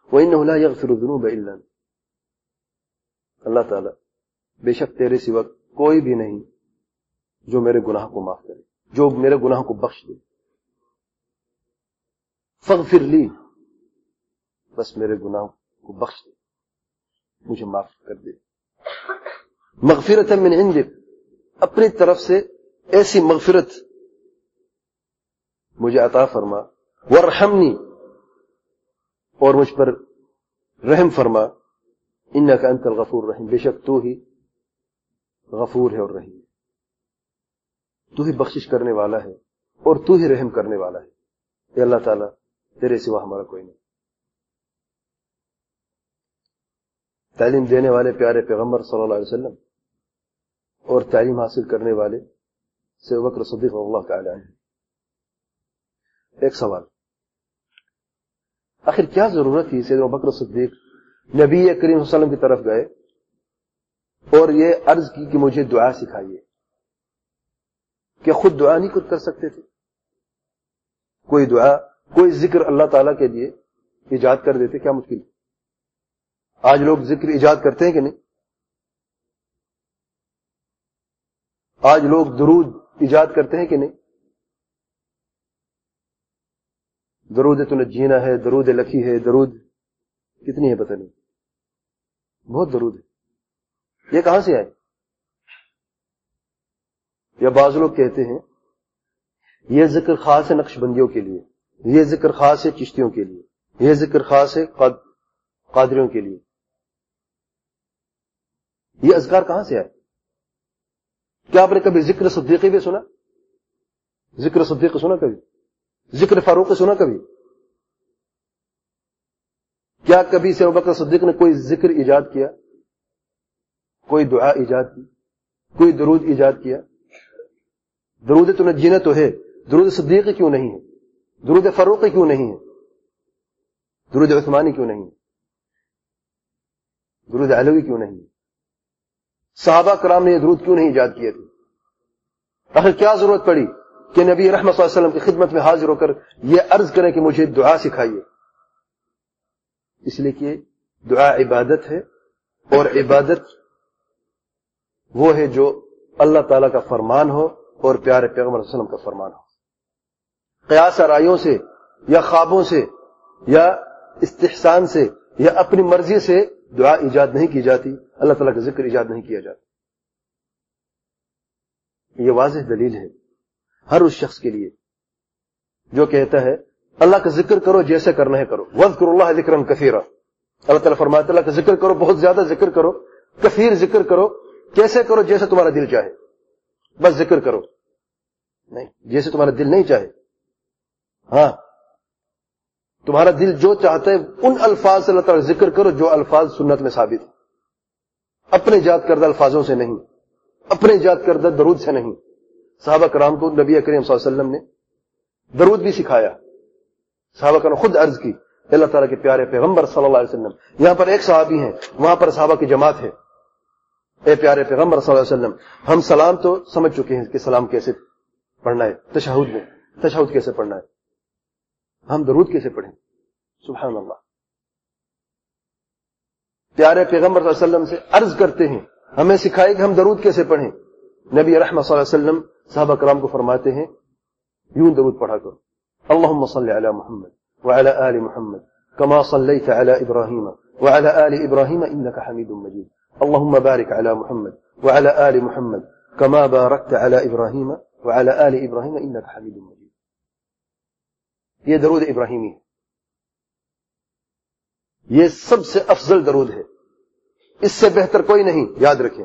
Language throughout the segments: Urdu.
وَإِنَّهُ لَا يَغْفِرُ الذُّنُوبَ إِلَّا أَنْتَ، اللہ تعالیٰ بے شک تیرے سوا کوئی بھی نہیں جو میرے گناہ کو معاف کرے، جو میرے گناہ کو بخش دے. فاغفر لی، بس میرے گناہ کو بخش دے، مجھے معاف کر دے. مغفرۃ من عندک، اپنی طرف سے ایسی مغفرت مجھے عطا فرما. وارحمنی، اور مجھ پر رحم فرما. انک انت الغفور الرحیم، بے شک تو ہی غفور ہے اور رحیم، تو ہی بخشش کرنے والا ہے اور تو ہی رحم کرنے والا ہے. اے اللہ تعالیٰ تیرے سوا ہمارا کوئی نہیں. تعلیم دینے والے پیارے پیغمبر صلی اللہ علیہ وسلم اور تعلیم حاصل کرنے والے سیدنا ابو بکر صدیق رضی اللہ تعالی عنہ. ایک سوال، آخر کیا ضرورت تھی سیدنا ابو بکر صدیق نبی کریم صلی اللہ علیہ وسلم کی طرف گئے اور یہ عرض کی کہ مجھے دعا سکھائیے؟ کہ خود دعا نہیں خود کر سکتے تھے؟ کوئی دعا، کوئی ذکر اللہ تعالیٰ کے لیے ایجاد کر دیتے، کیا مشکل؟ آج لوگ ذکر ایجاد کرتے ہیں کہ نہیں؟ آج لوگ درود ایجاد کرتے ہیں کہ نہیں؟ درود تنجینا ہے، درود لکھی ہے، درود کتنی ہے پتہ نہیں، بہت درود ہے. یہ کہاں سے آئے؟ یا بعض لوگ کہتے ہیں یہ ذکر خاص ہے نقش بندیوں کے لیے، یہ ذکر خاص ہے چشتیوں کے لیے، یہ ذکر خاص ہے قادریوں کے لیے. یہ اذکار کہاں سے آئے؟ کیا آپ نے کبھی ذکر صدیقی بھی سنا؟ ذکر صدیقی سنا کبھی؟ ذکر فاروقی سنا کبھی؟ کیا کبھی سے ابو بکر صدیق نے کوئی ذکر ایجاد کیا، کوئی دعا ایجاد کی، کوئی درود ایجاد کیا؟ درود تنجینا تو ہے، درود صدیقی کیوں نہیں ہے؟ درود فاروقی کیوں نہیں ہے؟ درود عثمانی کیوں نہیں ہے؟ درود علوی کیوں نہیں ہے؟ صحابہ کرام نے یہ درود کیوں نہیں ایجاد کیے تھے؟ آخر کیا ضرورت پڑی کہ نبی رحمت صلی اللہ علیہ وسلم کی خدمت میں حاضر ہو کر یہ عرض کریں کہ مجھے دعا سکھائیے؟ اس لیے کہ دعا عبادت ہے، اور عبادت وہ ہے جو اللہ تعالیٰ کا فرمان ہو اور پیارے پیغمبر صلی اللہ علیہ وسلم کا فرمان ہو. قیاس آرائیوں سے یا خوابوں سے یا استحسان سے یا اپنی مرضی سے دعا ایجاد نہیں کی جاتی، اللہ تعالیٰ کا ذکر ایجاد نہیں کیا جاتا. یہ واضح دلیل ہے ہر اس شخص کے لیے جو کہتا ہے اللہ کا ذکر کرو، جیسے کرنا ہے کرو. وَاذْكُرُوا اللَّهَ ذِكْرًا كَثِيرًا، اللہ تعالیٰ فرماتا ہے اللہ کا ذکر کرو، بہت زیادہ ذکر کرو، کثیر ذکر کرو. کیسے کرو؟ جیسے تمہارا دل چاہے، بس ذکر کرو. نہیں، جیسے تمہارا دل نہیں چاہے. ہاں، تمہارا دل جو چاہتا ہے ان الفاظ سے اللہ تعالیٰ ذکر کرو جو الفاظ سنت میں ثابت ہیں، اپنے ایجاد کردہ الفاظوں سے نہیں، اپنے ایجاد کردہ درود سے نہیں. صحابہ کرام کو نبی کریم صلی اللہ علیہ وسلم نے درود بھی سکھایا. صحابہ کرام خود عرض کی اللہ تعالیٰ کے پیارے پیغمبر صلی اللہ علیہ وسلم، یہاں پر ایک صحابی ہیں، وہاں پر صحابہ کی جماعت ہے. اے پیارے پیغمبر صلی اللہ علیہ وسلم، ہم سلام تو سمجھ چکے ہیں کہ سلام کیسے پڑھنا ہے، تشہد میں تشہد کیسے پڑھنا ہے، ہم درود کیسے پڑھیں؟ سبحان اللہ. پیارے پیغمبر صلی اللہ علیہ وسلم سے عرض کرتے ہیں ہمیں سکھائے کہ ہم درود کیسے پڑھیں. نبی رحمت صلی اللہ علیہ وسلم صحابہ کرام کو فرماتے ہیں یوں درود پڑھا کرو، اللہم صلی علی محمد وعلی آل محمد کما صلیت علی ابراہیم وعلی آل ابراہیم انک حمید مجید، اللہم بارک علی محمد وعلی آل محمد کما بارکت علی ابراہیم وعلی آل ابراہیم انک حمید مجید. یہ درود ابراہیمی ہے، یہ سب سے افضل درود ہے، اس سے بہتر کوئی نہیں، یاد رکھیں،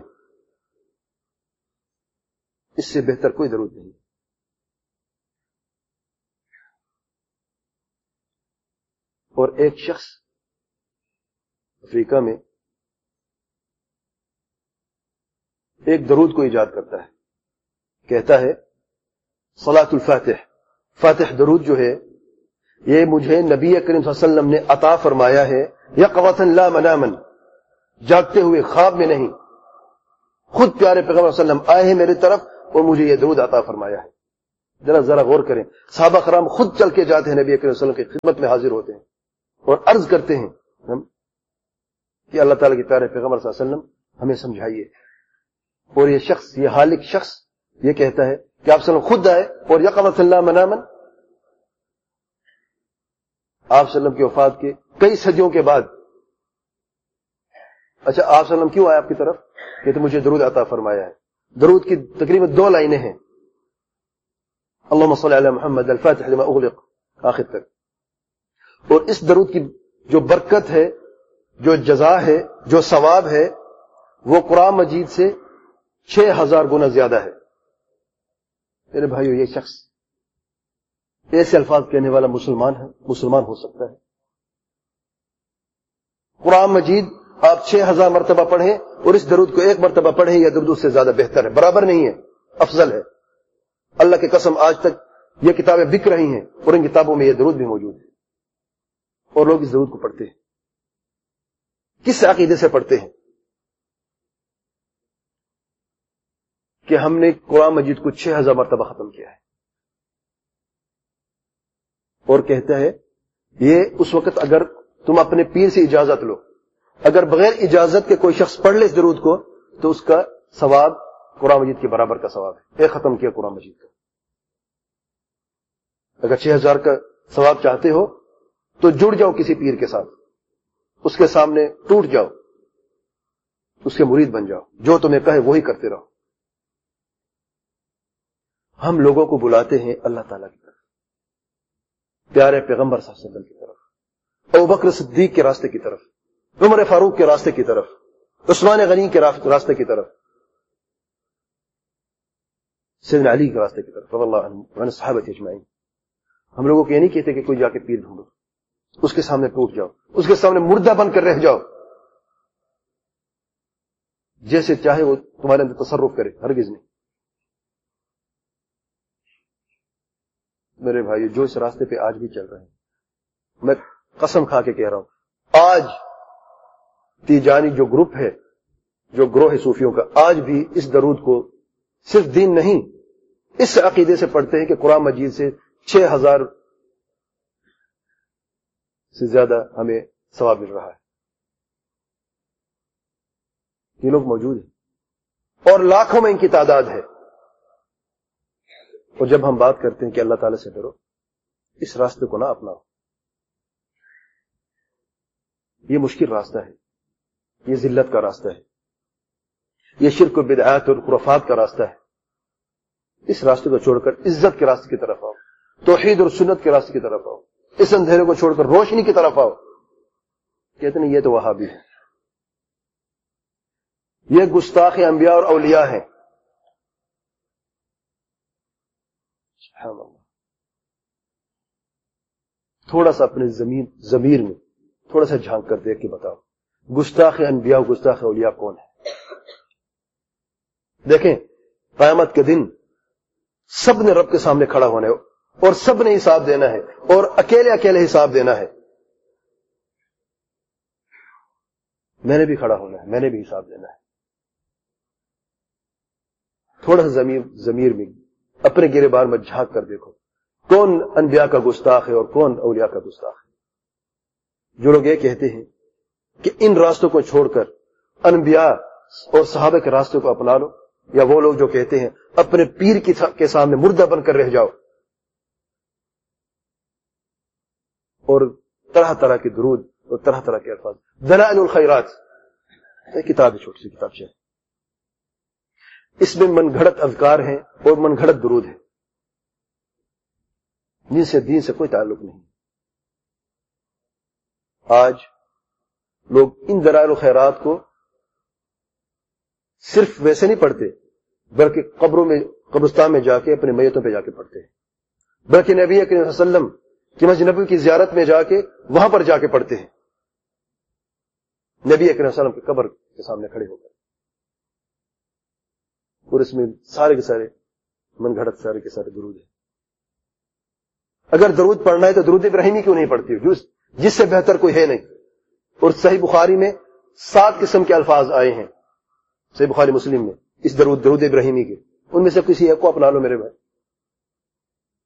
اس سے بہتر کوئی درود نہیں. اور ایک شخص افریقہ میں ایک درود کو ایجاد کرتا ہے، کہتا ہے صلاۃ الفاتح. فاتح درود جو ہے یہ مجھے نبی کریم صلی اللہ علیہ وسلم نے عطا فرمایا ہے، یقظۃ لا مناما، جاگتے ہوئے، خواب میں نہیں. خود پیارے پیغمبر صلی اللہ علیہ وسلم آئے ہیں میری طرف اور مجھے یہ درود عطا فرمایا ہے. ذرا غور کریں، صحابہ کرام خود چل کے جاتے ہیں، نبی کریم صلی اللہ علیہ وسلم کی خدمت میں حاضر ہوتے ہیں اور عرض کرتے ہیں کہ اللہ تعالیٰ کے پیارے پیغمبر صلی اللہ علیہ وسلم ہمیں سمجھائیے. اور یہ شخص، یہ حالق شخص یہ کہتا ہے کہ آپ صلی اللہ علیہ وسلم خود آئے اور یقظۃ اللہ منامن. آپ صلی اللہ علیہ وسلم کی وفات کے کئی صدیوں کے بعد، اچھا آپ صلی اللہ علیہ وسلم کیوں آئے آپ کی طرف؟ کہ تو مجھے درود عطا فرمایا ہے. درود کی تقریباً 2 لائنیں ہیں، اللہم صلی علی محمد الفاتح لما اغلق آخر تک. اور اس درود کی جو برکت ہے، جو جزا ہے، جو ثواب ہے، وہ قرآن مجید سے 6000 گنا زیادہ ہے. میرے بھائیو، یہ شخص ایسے الفاظ کہنے والا مسلمان ہو سکتا ہے؟ قرآن مجید آپ 6000 مرتبہ پڑھیں اور اس درود کو 1 مرتبہ پڑھیں، یہ درود سے زیادہ بہتر ہے، برابر نہیں ہے، افضل ہے. اللہ کی قسم آج تک یہ کتابیں بک رہی ہیں اور ان کتابوں میں یہ درود بھی موجود ہے، اور لوگ اس درود کو پڑھتے ہیں. کس عقیدے سے پڑھتے ہیں؟ کہ ہم نے قرآن مجید کو 6000 مرتبہ ختم کیا ہے. اور کہتا ہے یہ اس وقت اگر تم اپنے پیر سے اجازت لو، اگر بغیر اجازت کے کوئی شخص پڑھ لے اس درود کو تو اس کا ثواب قرآن مجید کے برابر کا ثواب ہے. ایک ختم کیا قرآن مجید کا. اگر 6000 کا ثواب چاہتے ہو تو جڑ جاؤ کسی پیر کے ساتھ، اس کے سامنے ٹوٹ جاؤ، اس کے مرید بن جاؤ، جو تمہیں کہے وہی کرتے رہو. ہم لوگوں کو بلاتے ہیں اللہ تعالیٰ کی طرف، پیارے پیغمبر صلی اللہ علیہ وسلم کی طرف، ابوبکر صدیق کے راستے کی طرف، عمر فاروق کے راستے کی طرف، عثمان غنی کے راستے کی طرف، سیدنا علی کے راستے کی طرف رضی اللہ عنہ وعن الصحابہ اجمعین. ہم لوگوں کو یہ نہیں کہتے کہ کوئی جا کے پیر ڈھونڈو، اس کے سامنے ٹوٹ جاؤ، اس کے سامنے مردہ بن کر رہ جاؤ، جیسے چاہے وہ تمہارے اندر تصرف کرے. ہرگز نہیں. میرے بھائی جو اس راستے پہ آج بھی چل رہے ہیں، میں قسم کھا کے کہہ رہا ہوں، آج تیجانی جو گروپ ہے، جو گروہ صوفیوں کا، آج بھی اس درود کو صرف دین نہیں، اس عقیدے سے پڑھتے ہیں کہ قرآن مجید سے 6000 سے زیادہ ہمیں ثواب مل رہا ہے. یہ لوگ موجود ہیں اور لاکھوں میں ان کی تعداد ہے. اور جب ہم بات کرتے ہیں کہ اللہ تعالی سے ڈرو، اس راستے کو نہ اپناؤ. یہ مشکل راستہ ہے، یہ ذلت کا راستہ ہے، یہ شرک و بدعات اور خرافات کا راستہ ہے. اس راستے کو چھوڑ کر عزت کے راستے کی طرف آؤ، توحید اور سنت کے راستے کی طرف آؤ، اس اندھیرے کو چھوڑ کر روشنی کی طرف آؤ. کہتے ہیں یہ تو وہابی ہے، یہ گستاخ انبیاء اور اولیاء ہیں. سبحان اللہ. تھوڑا سا اپنے ضمیر میں تھوڑا سا جھانک کر دیکھ کے بتاؤ، گستاخ انبیاء اور گستاخ اولیاء کون ہے؟ دیکھیں، قیامت کے دن سب نے رب کے سامنے کھڑا ہونا ہے اور سب نے حساب دینا ہے، اور اکیلے اکیلے حساب دینا ہے. میں نے بھی کھڑا ہونا ہے، میں نے بھی حساب دینا ہے. تھوڑا سا ضمیر میں اپنے گرے بار میں جھانک کر دیکھو، کون انبیاء کا گستاخ ہے اور کون اولیاء کا گستاخ ہے. جو لوگ یہ کہتے ہیں کہ ان راستوں کو چھوڑ کر انبیاء اور صحابہ کے راستے کو اپنا لو، یا وہ لوگ جو کہتے ہیں اپنے پیر کے سامنے مردہ بن کر رہ جاؤ اور طرح طرح کے درود اور طرح طرح کے الفاظ. دلائل الخیرات ایک کتاب ہے، چھوٹی سی کتاب ہے، اس میں من گھڑت اذکار ہیں اور من گھڑت درود ہیں جن سے دین سے کوئی تعلق نہیں. آج لوگ ان دلائل الخیرات کو صرف ویسے نہیں پڑھتے، بلکہ قبرستان میں جا کے اپنے میتوں پہ جا کے پڑھتے ہیں، بلکہ نبی اکرم صلی اللہ علیہ وسلم کی مسجد نبوی کی زیارت میں جا کے وہاں پر جا کے پڑھتے ہیں، نبی اکرم صلی اللہ علیہ وسلم کی قبر کے سامنے کھڑے ہو کر. اور اس میں سارے کے سارے من گھڑت سارے کے سارے درود ہیں. اگر درود پڑھنا ہے تو درود ابراہیمی کیوں نہیں پڑھتی ہو، جس سے بہتر کوئی ہے نہیں. اور صحیح بخاری میں 7 قسم کے الفاظ آئے ہیں، صحیح بخاری مسلم میں اس درود ابراہیمی کے، ان میں سے کسی ایک کو اپنا لو میرے بھائی.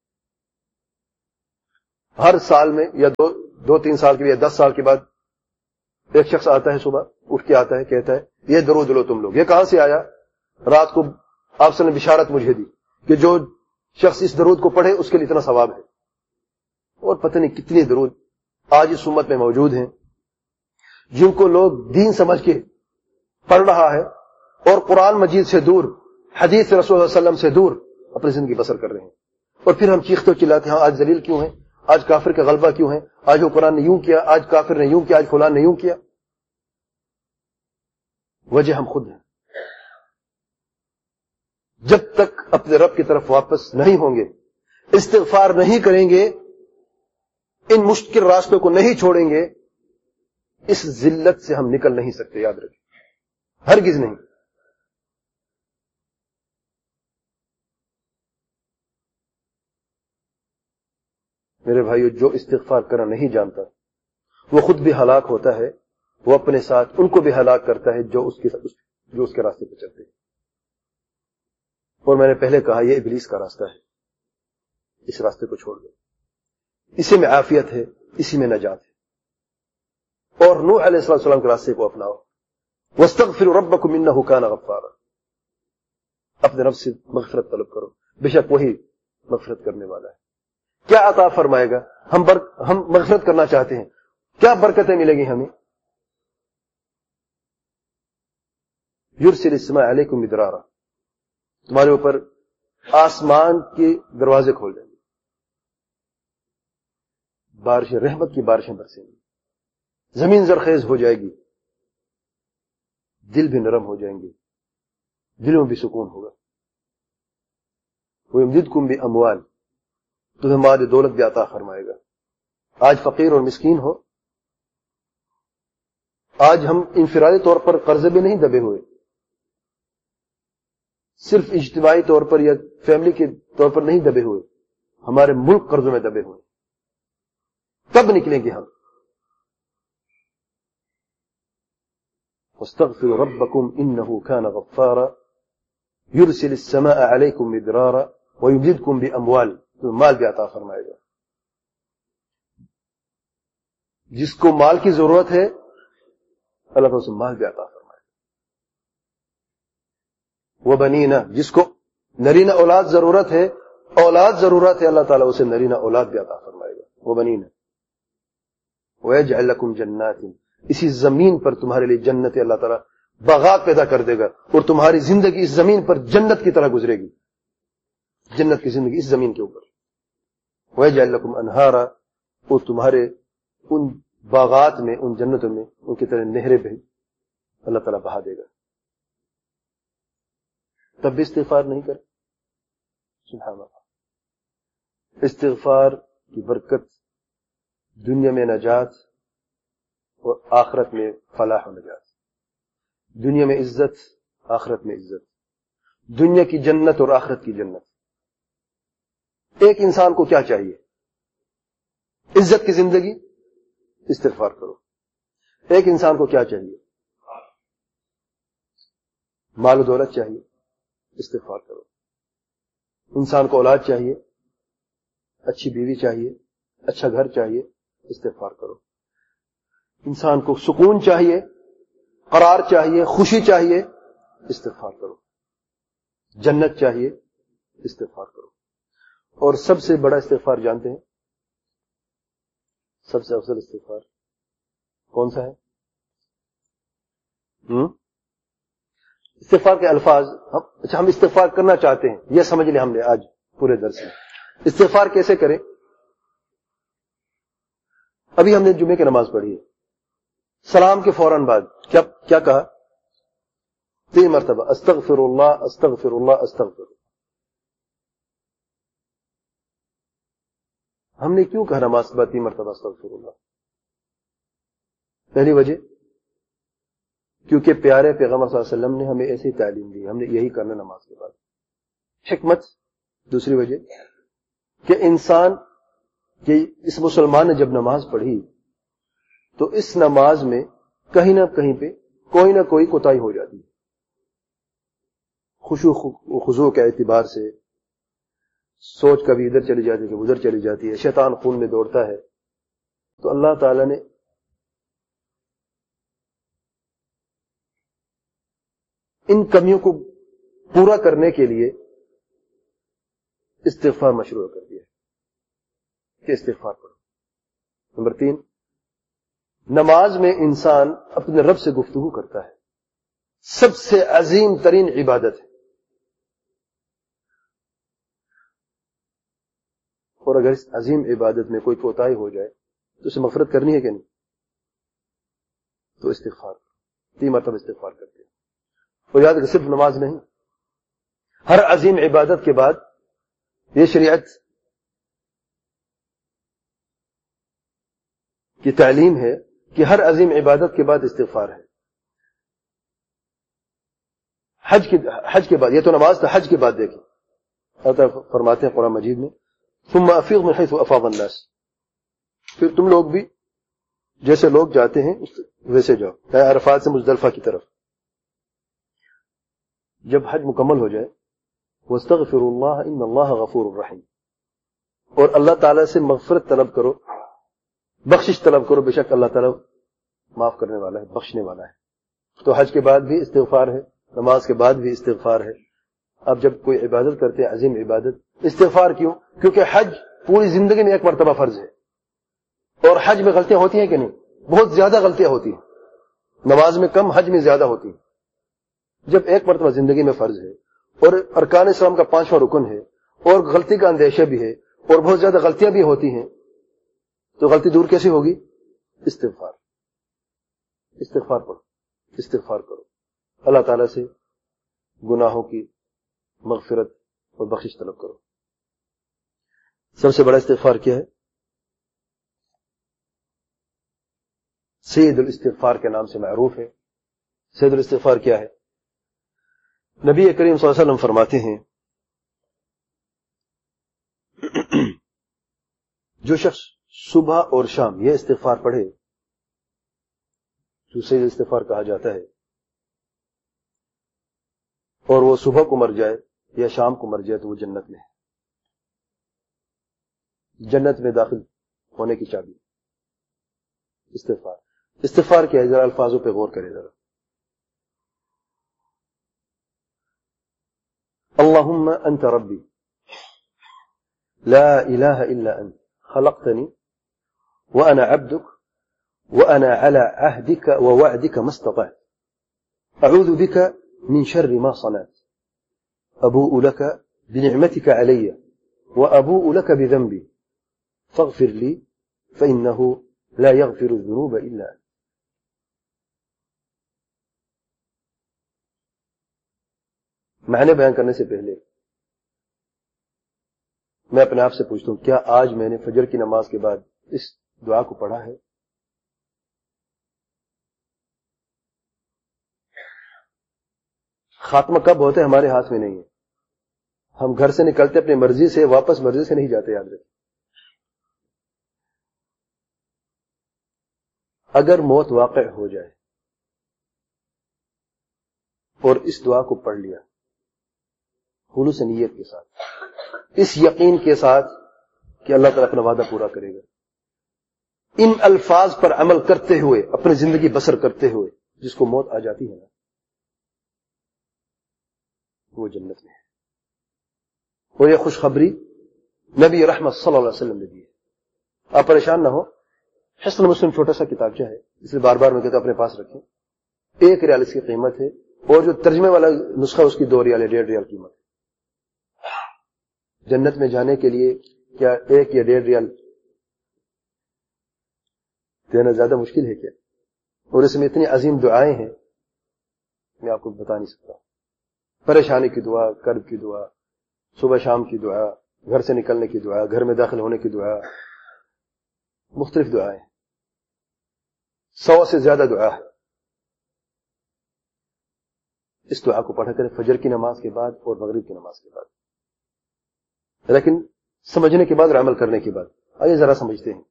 ہر سال میں یا 2-3 سال کے بعد یا 10 سال کے بعد ایک شخص آتا ہے صبح اٹھ کے آتا ہے, کہتا ہے یہ درود لو تم لوگ. یہ کہاں سے آیا؟ رات کو آپ نے بشارت مجھے دی کہ جو شخص اس درود کو پڑھے اس کے لیے اتنا ثواب ہے. اور پتہ نہیں کتنی درود آج اس امت میں موجود ہیں جن کو لوگ دین سمجھ کے پڑھ رہا ہے اور قرآن مجید سے دور, حدیث رسول اللہ صلی اللہ علیہ وسلم سے دور اپنی زندگی بسر کر رہے ہیں. اور پھر ہم چیختے چلاتے ہیں آج ذلیل کیوں ہیں, آج کافر کا غلبہ کیوں ہے, آج وہ قرآن نے یوں کیا, آج کافر نے یوں کیا, آج فلان نے یوں کیا. وجہ ہم خود ہیں. جب تک اپنے رب کی طرف واپس نہیں ہوں گے, استغفار نہیں کریں گے, ان مشکل راستوں کو نہیں چھوڑیں گے, اس ذلت سے ہم نکل نہیں سکتے. یاد رکھیں, ہرگز نہیں. میرے بھائیو, جو استغفار کرنا نہیں جانتا وہ خود بھی ہلاک ہوتا ہے, وہ اپنے ساتھ ان کو بھی ہلاک کرتا ہے جو اس کے راستے پہ چلتے ہیں. اور میں نے پہلے کہا یہ ابلیس کا راستہ ہے, اس راستے کو چھوڑ دو. اسی میں عافیت ہے, اسی میں نجات ہے. اور نوح علیہ السلام کے راستے کو اپناؤ. واستغفروا ربکم انہ کان غفارا. اپنے رب سے مغفرت طلب کرو, بے شک وہی مغفرت کرنے والا ہے. کیا عطا فرمائے گا؟ ہم مغفرت کرنا چاہتے ہیں, کیا برکتیں ملیں گی ہمیں؟ یرسل السماء علیکم مدرارا, تمہارے اوپر آسمان کے دروازے کھول دیں گے, بارشیں, رحمت کی بارشیں برسیں گی, زمین زرخیز ہو جائے گی, دل بھی نرم ہو جائیں گے, دلوں میں بھی سکون ہوگا. وَيُمْدِدْكُمْ بِأَمْوَالٍ, تمہیں مال دولت بھی عطا فرمائے گا. آج فقیر اور مسکین ہو, آج ہم انفرادی طور پر قرضے میں نہیں دبے ہوئے, صرف اجتماعی طور پر یا فیملی کے طور پر نہیں دبے ہوئے, ہمارے ملک قرضوں میں دبے ہوئے. کب نکلیں گے ہم؟ واستغفروا ربکم انہ کان غفارا یرسل السماء علیکم مدرارا ویمددکم باموال, تو مال بھی عطا فرمائے گا. جس کو مال کی ضرورت ہے اللہ تعالیٰ اسے مال بھی عطا فرمائے گا. وبنینا, جس کو نرینہ اولاد ضرورت ہے, اللہ تعالیٰ اسے نرینہ اولاد بھی عطا فرمائے گا. وبنینا ویجعل لکم جنات, اسی زمین پر تمہارے لیے جنت اللہ تعالیٰ باغات پیدا کر دے گا, اور تمہاری زندگی اس زمین پر جنت کی طرح گزرے گی. جنت کی زندگی اس زمین کے اوپر. ویجعل لکم انہارا, وہ تمہارے ان باغات میں, ان جنتوں میں ان کی طرح نہریں بھی اللہ تعالیٰ بہا دے گا. تب بھی استغفار نہیں کرے. سبحان اللہ. استغفار کی برکت دنیا میں نجات اور آخرت میں فلاح و نجات. دنیا میں عزت, آخرت میں عزت. دنیا کی جنت اور آخرت کی جنت. ایک انسان کو کیا چاہیے؟ عزت کی زندگی, استغفار کرو. ایک انسان کو کیا چاہیے؟ مال و دولت چاہیے, استغفار کرو. انسان کو اولاد چاہیے, اچھی بیوی چاہیے, اچھا گھر چاہیے, استغفار کرو. انسان کو سکون چاہیے, قرار چاہیے, خوشی چاہیے, استغفار کرو. جنت چاہیے, استغفار کرو. اور سب سے بڑا استغفار جانتے ہیں؟ سب سے افضل استغفار کون سا ہے؟ استغفار کے الفاظ ہم استغفار کرنا چاہتے ہیں, یہ سمجھ لیں ہم نے آج پورے درس میں. استغفار کیسے کریں؟ ابھی ہم نے جمعے کی نماز پڑھی ہے, سلام کے فوراً بعد کیا کہا؟ 3 مرتبہ استغفر اللہ استغفر اللہ استغفر اللہ. ہم نے کیوں کہا نماز کے بعد 3 مرتبہ استغفر اللہ؟ پہلی وجہ کیونکہ پیارے پیغمبر صلی اللہ علیہ وسلم نے ہمیں ایسی تعلیم دی, ہم نے یہی کرنا نماز کے بعد. حکمت دوسری وجہ کہ انسان کہ اس مسلمان نے جب نماز پڑھی تو اس نماز میں کہیں نہ کہیں پہ کوئی نہ کوئی کوتاہی ہو جاتی ہے. خشوع خضوع کے اعتبار سے سوچ کبھی ادھر چلی جاتی ہے کہ ادھر چلی جاتی ہے, شیطان خون میں دوڑتا ہے. تو اللہ تعالیٰ نے کمیوں کو پورا کرنے کے لیے استغفار مشروع کر دیا کہ استغفار پڑھو. نمبر 3، نماز میں انسان اپنے رب سے گفتگو کرتا ہے. سب سے عظیم ترین عبادت ہے. اور اگر اس عظیم عبادت میں کوئی کوتاہی ہو جائے تو اسے مغفرت کرنی ہے کہ نہیں؟ تو استغفار 3 مرتبہ استغفار کرتے ہیں. اور یاد کہ صرف نماز نہیں، ہر عظیم عبادت کے بعد یہ شریعت کی تعلیم ہے کہ ہر عظیم عبادت کے بعد استغفار ہے. حج کے بعد، یہ تو نماز تھا، حج کے بعد دیکھیں اللہ تعالیٰ فرماتے ہیں قرآن مجید میں ثم افیض من حیث افاض الناس، پھر تم لوگ بھی جیسے لوگ جاتے ہیں ویسے جاؤ، عرفات سے مزدلفہ کی طرف. جب حج مکمل ہو جائے واستغفروا اللہ ان اللہ غفور الرحیم، اور اللہ تعالیٰ سے مغفرت طلب کرو، بخشش طلب کرو، بے شک اللہ تعالیٰ معاف کرنے والا ہے، بخشنے والا ہے. تو حج کے بعد بھی استغفار ہے، نماز کے بعد بھی استغفار ہے. آپ جب کوئی عبادت کرتے ہیں عظیم عبادت، استغفار کیوں؟ کیونکہ حج پوری زندگی میں ایک مرتبہ فرض ہے، اور حج میں غلطیاں ہوتی ہیں کہ نہیں؟ بہت زیادہ غلطیاں ہوتی ہیں. نماز میں کم، حج میں زیادہ ہوتی ہیں. جب ایک مرتبہ زندگی میں فرض ہے اور ارکان اسلام کا 5واں رکن ہے اور غلطی کا اندیشہ بھی ہے اور بہت زیادہ غلطیاں بھی ہوتی ہیں، تو غلطی دور کیسے ہوگی؟ استغفار. استغفار پڑھو، استغفار کرو، اللہ تعالیٰ سے گناہوں کی مغفرت اور بخشش طلب کرو. سب سے بڑا استغفار کیا ہے؟ سید الاستغفار کے نام سے معروف ہے. سید الاستغفار کیا ہے؟ نبی کریم صلی اللہ علیہ وسلم فرماتے ہیں جو شخص صبح اور شام یہ استغفار پڑھے، جو سید الاستغفار کہا جاتا ہے، اور وہ صبح کو مر جائے یا شام کو مر جائے تو وہ جنت میں ہے. جنت میں داخل ہونے کی چابی استغفار. استغفار کیا ہے؟ ذرا الفاظوں پہ غور کرے ذرا. اللهم انت ربي لا اله الا انت خلقتني وانا عبدك وانا على عهدك ووعدك ما استطعت اعوذ بك من شر ما صنعت ابوء لك بنعمتك علي وابوء لك بذنبي فاغفر لي فانه لا يغفر الذنوب الا انت. معنی بیان کرنے سے پہلے میں اپنے آپ سے پوچھتا ہوں، کیا آج میں نے فجر کی نماز کے بعد اس دعا کو پڑھا ہے؟ خاتمہ کب ہوتا ہے ہمارے ہاتھ میں نہیں ہے. ہم گھر سے نکلتے اپنی مرضی سے، واپس مرضی سے نہیں جاتے. یاد رکھیں، اگر موت واقع ہو جائے اور اس دعا کو پڑھ لیا خلوص نیت کے ساتھ، اس یقین کے ساتھ کہ اللہ تعالیٰ اپنا وعدہ پورا کرے گا، ان الفاظ پر عمل کرتے ہوئے اپنی زندگی بسر کرتے ہوئے جس کو موت آ جاتی ہے نا، وہ جنت میں ہے. اور یہ خوشخبری نبی رحمت صلی اللہ علیہ وسلم نے دی ہے. آپ پریشان نہ ہو، حصن مسلم چھوٹا سا کتابچہ ہے، اس لیے بار بار میں کہتا ہوں اپنے پاس رکھیں. 1 ریال اس کی قیمت ہے، اور جو ترجمے والا نسخہ اس کی 2 ریال ہے، 1.5 ریال قیمت ہے. جنت میں جانے کے لیے کیا 1 یا 1.5 ریال دینا زیادہ مشکل ہے کیا؟ اور اس میں اتنی عظیم دعائیں ہیں میں آپ کو بتا نہیں سکتا. پریشانی کی دعا، کرب کی دعا، صبح شام کی دعا، گھر سے نکلنے کی دعا، گھر میں داخل ہونے کی دعا، مختلف دعائیں، 100 سے زیادہ دعا ہے. اس دعا کو پڑھا کریں فجر کی نماز کے بعد اور مغرب کی نماز کے بعد، لیکن سمجھنے کے بعد اور عمل کرنے کے بعد. آئیے ذرا سمجھتے ہیں.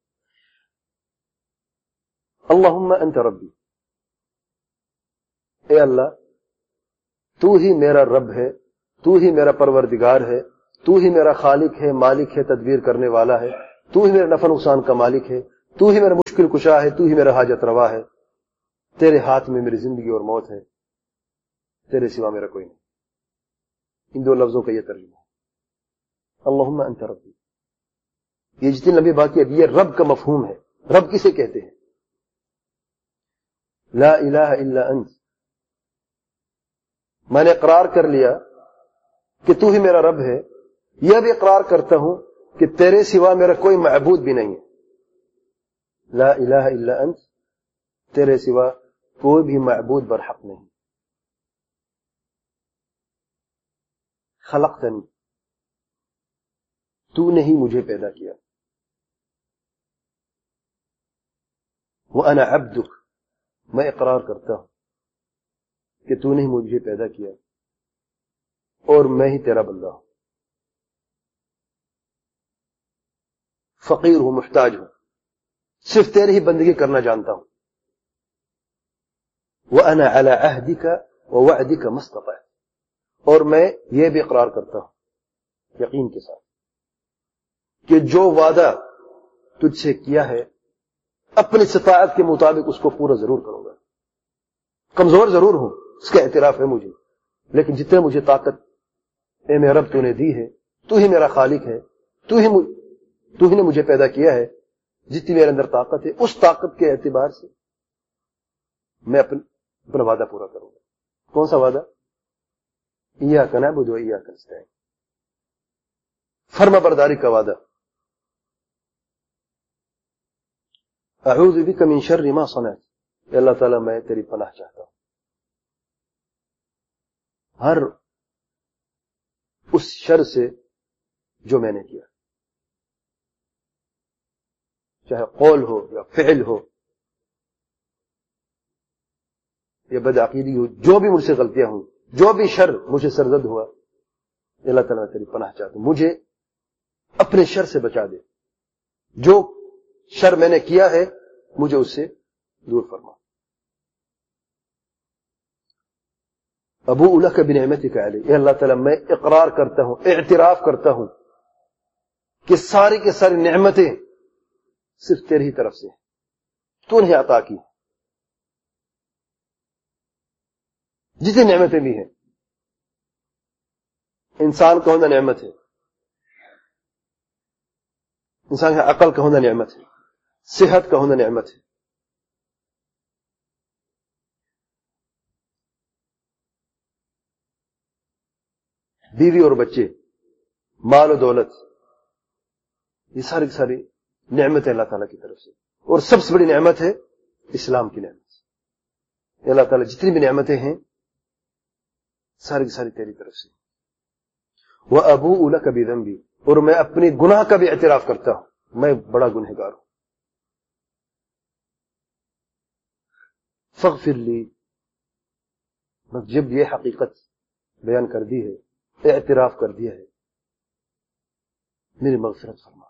اللہم انت ربی، اے اللہ تو ہی میرا رب ہے، تو ہی میرا پروردگار ہے، تو ہی میرا خالق ہے، مالک ہے، تدبیر کرنے والا ہے، تو ہی میرے نفع نقصان کا مالک ہے، تو ہی میرا مشکل کشا ہے، تو ہی میرا حاجت روا ہے. تیرے ہاتھ میں میری زندگی اور موت ہے، تیرے سوا میرا کوئی نہیں. ان دو لفظوں کا یہ ترجمہ ہے. اللہم انت ربی. یہ جتنی لمبی بات ہے یہ رب کا مفہوم ہے. رب کسے کہتے ہیں؟ لا الہ الا انت. میں نے اقرار کر لیا کہ تو ہی میرا رب ہے. یہ بھی اقرار کرتا ہوں کہ تیرے سوا میرا کوئی معبود بھی نہیں ہے. لا الہ الا انت. تیرے سوا کوئی بھی معبود برحق نہیں. خلقتنی. تو نے ہی مجھے پیدا کیا. وَأَنَا عَبْدُكَ. میں اقرار کرتا ہوں کہ تو نے ہی مجھے پیدا کیا اور میں ہی تیرا بندہ ہوں. فقیر ہوں، محتاج ہوں، صرف تیرے ہی بندگی کرنا جانتا ہوں. وَأَنَا عَلَى عَهْدِكَ وَوَعْدِكَ مَا اسْتَطَعْتُ. اور میں یہ بھی اقرار کرتا ہوں یقین کے ساتھ کہ جو وعدہ تجھ سے کیا ہے اپنی استطاعت کے مطابق اس کو پورا ضرور کروں گا. کمزور ضرور ہوں، اس کا اعتراف ہے مجھے، لیکن جتنے مجھے طاقت اے میرے رب تو نے دی ہے، تو ہی میرا خالق ہے، تو ہی نے مجھے پیدا کیا ہے. جتنی میرے اندر طاقت ہے اس طاقت کے اعتبار سے میں اپنا وعدہ پورا کروں گا. کون سا وعدہ؟ ایاک نعبد و ایاک نستعین. فرما برداری کا وعدہ. اعوذ بک من شر ما صنعت. اے اللہ تعالیٰ میں تیری پناہ چاہتا ہوں ہر اس شر سے جو میں نے کیا، چاہے قول ہو یا فعل ہو یا بدعقیدی ہو، جو بھی مجھ سے غلطیاں ہوں، جو بھی شر مجھے سرزد ہوا، اللہ تعالیٰ تیری پناہ چاہتا ہوں، مجھے اپنے شر سے بچا دے. جو شر میں نے کیا ہے مجھے اس سے دور فرما. ابوء لک بنعمتک علی. اے اللہ تعالیٰ میں اقرار کرتا ہوں، اعتراف کرتا ہوں کہ ساری کی ساری نعمتیں صرف تیری ہی طرف سے تو نے عطا کی. جتنی نعمتیں بھی ہیں، انسان کا ہونا نعمت ہے، انسان کا عقل کا ہونا نعمت ہے، صحت کا ہونا نعمت ہے. بیوی اور بچے، مال و دولت، یہ ساری کی ساری نعمت ہے اللہ تعالیٰ کی طرف سے. اور سب سے بڑی نعمت ہے اسلام کی نعمت. اللہ تعالیٰ جتنی بھی نعمتیں ہیں ساری کی ساری تیری طرف سے. وَأَبُوءُ لَكَ بِذَنبِي. اور میں اپنی گناہ کا بھی اعتراف کرتا ہوں، میں بڑا گنہگار ہوں. فاغفر لی. جب یہ حقیقت بیان کر دی ہے، اعتراف کر دیا ہے، میری مغفرت فرما،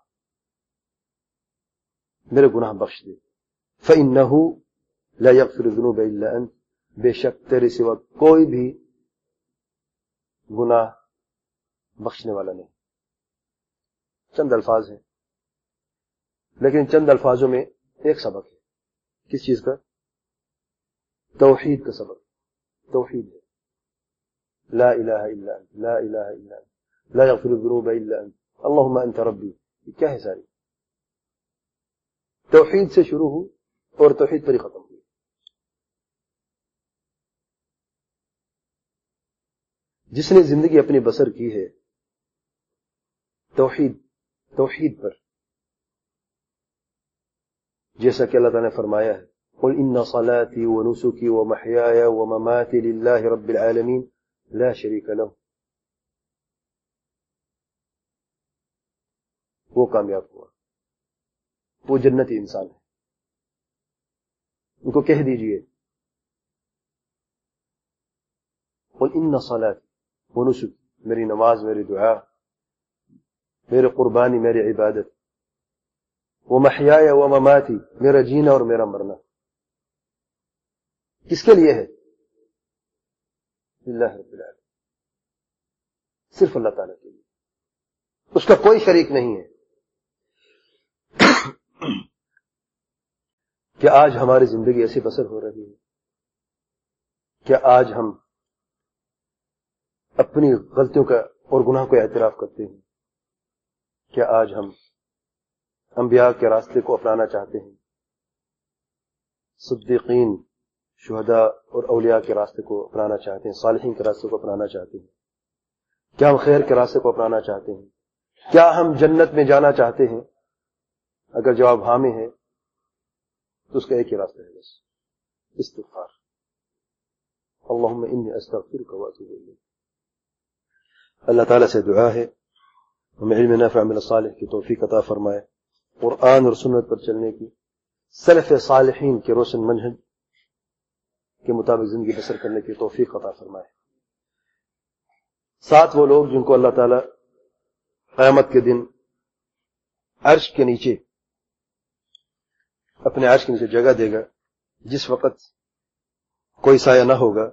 میرے گناہ بخش دے. فَإِنَّهُ لَا يَغْفِرُ الذُّنُوبَ إِلَّا أَنْتَ. بے شک تیرے سوا کوئی بھی گناہ بخشنے والا نہیں. چند الفاظ ہیں لیکن چند الفاظوں میں ایک سبق ہے. کس چیز کا؟ توحید کا سبق. توحید ہے. لا الہ الا انت، لا الہ الا انت، لا یغفر الذنوب الا انت، اللہم انت ربی. یہ کیا ہے؟ ساری توحید سے شروع ہو اور توحید پر ہی ختم ہوئی. جس نے زندگی اپنی بسر کی ہے توحید پر، جیسا کہ اللہ تعالیٰ نے فرمایا ہے قل ان صلاتي ونسكي ومحياي ومماتي لله رب العالمين لا شريك له. وہ کامیاب ہوا، وہ جنتی انسان ہے. ان کو کہہ دیجئے قل ان صلاتي ونسكي، میری نماز، میری دعا، میری قربانی، میری عبادت، ومحیاي ومماتی، میرا جینا اور میرا مرنا کس کے لیے ہے؟ للہ رب العالمین، صرف اللہ تعالیٰ کے لیے. اس کا کوئی شریک نہیں ہے. کہ آج ہماری زندگی ایسی بسر ہو رہی ہے کہ آج ہم اپنی غلطیوں کا اور گناہ کو اعتراف کرتے ہیں. کیا آج ہم انبیاء کے راستے کو اپنانا چاہتے ہیں؟ صدیقین، شہداء اور اولیاء کے راستے کو اپنانا چاہتے ہیں؟ صالحین کے راستے کو اپنانا چاہتے ہیں؟ کیا ہم خیر کے راستے کو اپنانا چاہتے ہیں؟ کیا ہم جنت میں جانا چاہتے ہیں؟ اگر جواب ہاں میں ہے تو اس کا ایک ہی راستہ ہے، بس استغفار. اللہم انی استغفرک واتوب الیک. اللہ تعالیٰ سے دعا ہے ہمیں علم نافع عمل صالح کی توفیق عطا فرمائے، قرآن اور سنت پر چلنے کی، سلف صالحین کے روشن منہج کے مطابق زندگی بسر کرنے کی توفیق عطا فرمائے. ساتھ وہ لوگ جن کو اللہ تعالیٰ قیامت کے دن عرش کے نیچے، اپنے عرش کے نیچے جگہ دے گا جس وقت کوئی سایہ نہ ہوگا.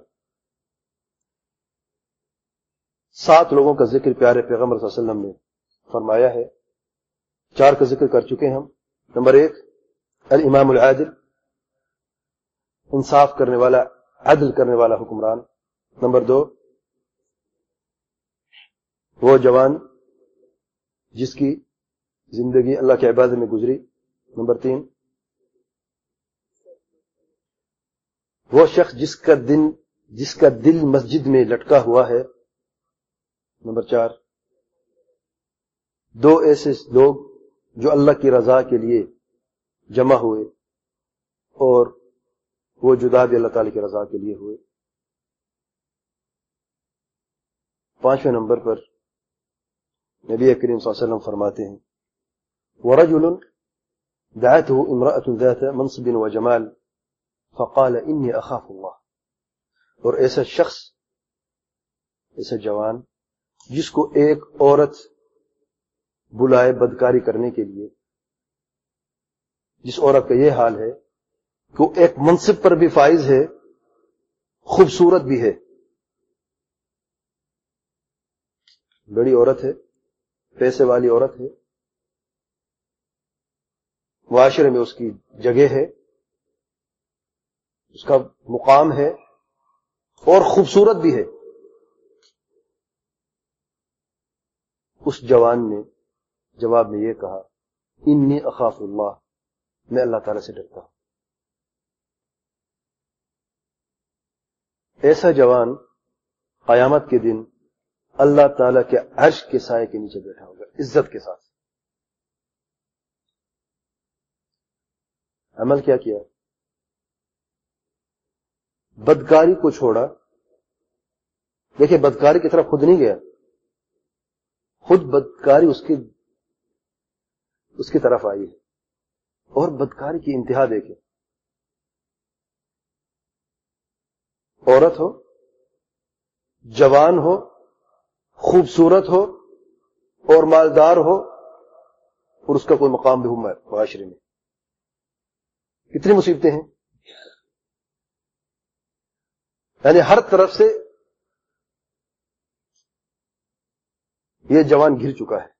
7 لوگوں کا ذکر پیارے پیغمبر صلی اللہ علیہ وسلم نے فرمایا ہے. 4 کا ذکر کر چکے ہم. نمبر 1 الامام العادل، انصاف کرنے والا، عدل کرنے والا حکمران. نمبر 2 وہ جوان جس کی زندگی اللہ کے عبادت میں گزری. نمبر 3 وہ شخص جس کا دل مسجد میں لٹکا ہوا ہے. نمبر 4 2 ایسے لوگ جو اللہ کی رضا کے لیے جمع ہوئے اور وہ جدا بھی اللہ تعالی کی رضا کے لیے ہوئے. 5ویں نمبر پر نبی کریم صلی اللہ علیہ وسلم فرماتے ہیں وَرَجُلٌ دَعَتْهُ امْرَأَةٌ ذَاتَ مَنْصِبٍ وَجَمَالٍ فَقَالَ إِنِّي أَخَافُ اللَّهِ. اور ایسا شخص، ایسا جوان جس کو ایک عورت بلائے بدکاری کرنے کے لیے، جس عورت کا یہ حال ہے کہ وہ ایک منصب پر بھی فائز ہے، خوبصورت بھی ہے، بڑی عورت ہے، پیسے والی عورت ہے، معاشرے میں اس کی جگہ ہے، اس کا مقام ہے اور خوبصورت بھی ہے. اس جوان نے جواب میں یہ کہا انی اخاف اللہ، میں اللہ تعالی سے ڈرتا ہوں. ایسا جوان قیامت کے دن اللہ تعالی کے عرش کے سائے کے نیچے بیٹھا ہوگا عزت کے ساتھ. عمل کیا کیا؟ بدکاری کو چھوڑا. دیکھیں بدکاری کی طرف خود نہیں گیا، خود بدکاری اس کی طرف آئی ہے. اور بدکاری کی انتہا دیکھیں، عورت ہو، جوان ہو، خوبصورت ہو اور مالدار ہو اور اس کا کوئی مقام بھی ہو معاشرے میں. کتنی مصیبتیں ہیں. یعنی ہر طرف سے یہ جوان گھر چکا ہے.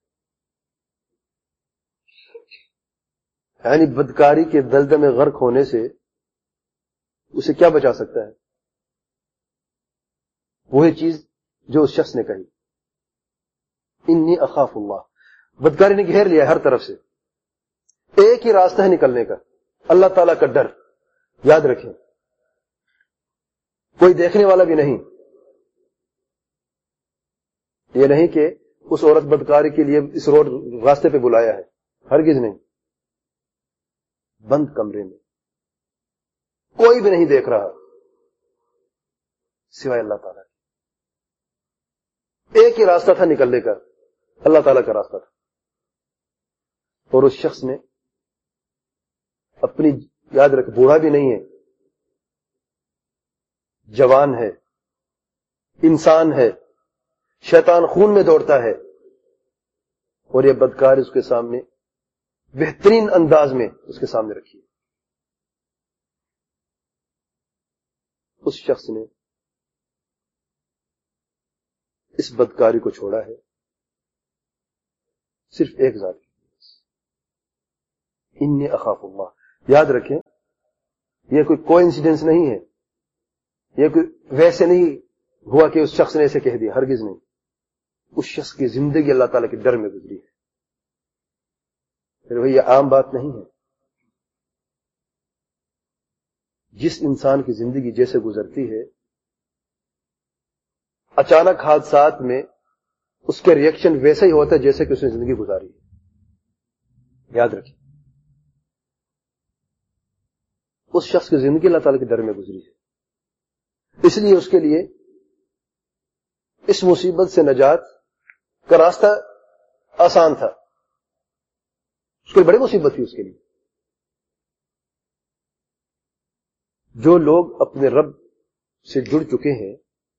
یعنی بدکاری کے دلدل میں غرق ہونے سے اسے کیا بچا سکتا ہے؟ وہی چیز جو اس شخص نے کہی انی اخاف اللہ. بدکاری نے گھیر لیا ہر طرف سے. ایک ہی راستہ ہے نکلنے کا، اللہ تعالیٰ کا ڈر. یاد رکھیں کوئی دیکھنے والا بھی نہیں. یہ نہیں کہ اس عورت بدکاری کے لیے اس راستے پہ بلایا ہے، ہرگز نہیں. بند کمرے میں کوئی بھی نہیں دیکھ رہا سوائے اللہ تعالیٰ. ایک ہی راستہ تھا نکلنے کا، اللہ تعالیٰ کا راستہ تھا. اور اس شخص نے اپنی، یاد رکھ بوڑھا بھی نہیں ہے، جوان ہے، انسان ہے، شیطان خون میں دوڑتا ہے، اور یہ بدکار اس کے سامنے بہترین انداز میں اس کے سامنے رکھی. اس شخص نے اس بدکاری کو چھوڑا ہے صرف ایک ذات کی، انی اخاف اللہ. یاد رکھیں یہ کوئی کوئنسیڈنس نہیں ہے، یہ کوئی ویسے نہیں ہوا کہ اس شخص نے ایسے کہہ دیا، ہرگز نہیں. اس شخص کی زندگی اللہ تعالیٰ کے ڈر میں گزری ہے. پھر بھئی یہ عام بات نہیں ہے. جس انسان کی زندگی جیسے گزرتی ہے، اچانک حادثات میں اس کے ریئیکشن ویسا ہی ہوتا ہے جیسے کہ اس نے زندگی گزاری ہے. یاد رکھیں، اس شخص کی زندگی اللہ تعالیٰ کے ڈر میں گزری ہے. اس لیے اس کے لیے اس مصیبت سے نجات کا راستہ آسان تھا. اس کو بڑی مصیبت تھی اس کے لیے. جو لوگ اپنے رب سے جڑ چکے ہیں،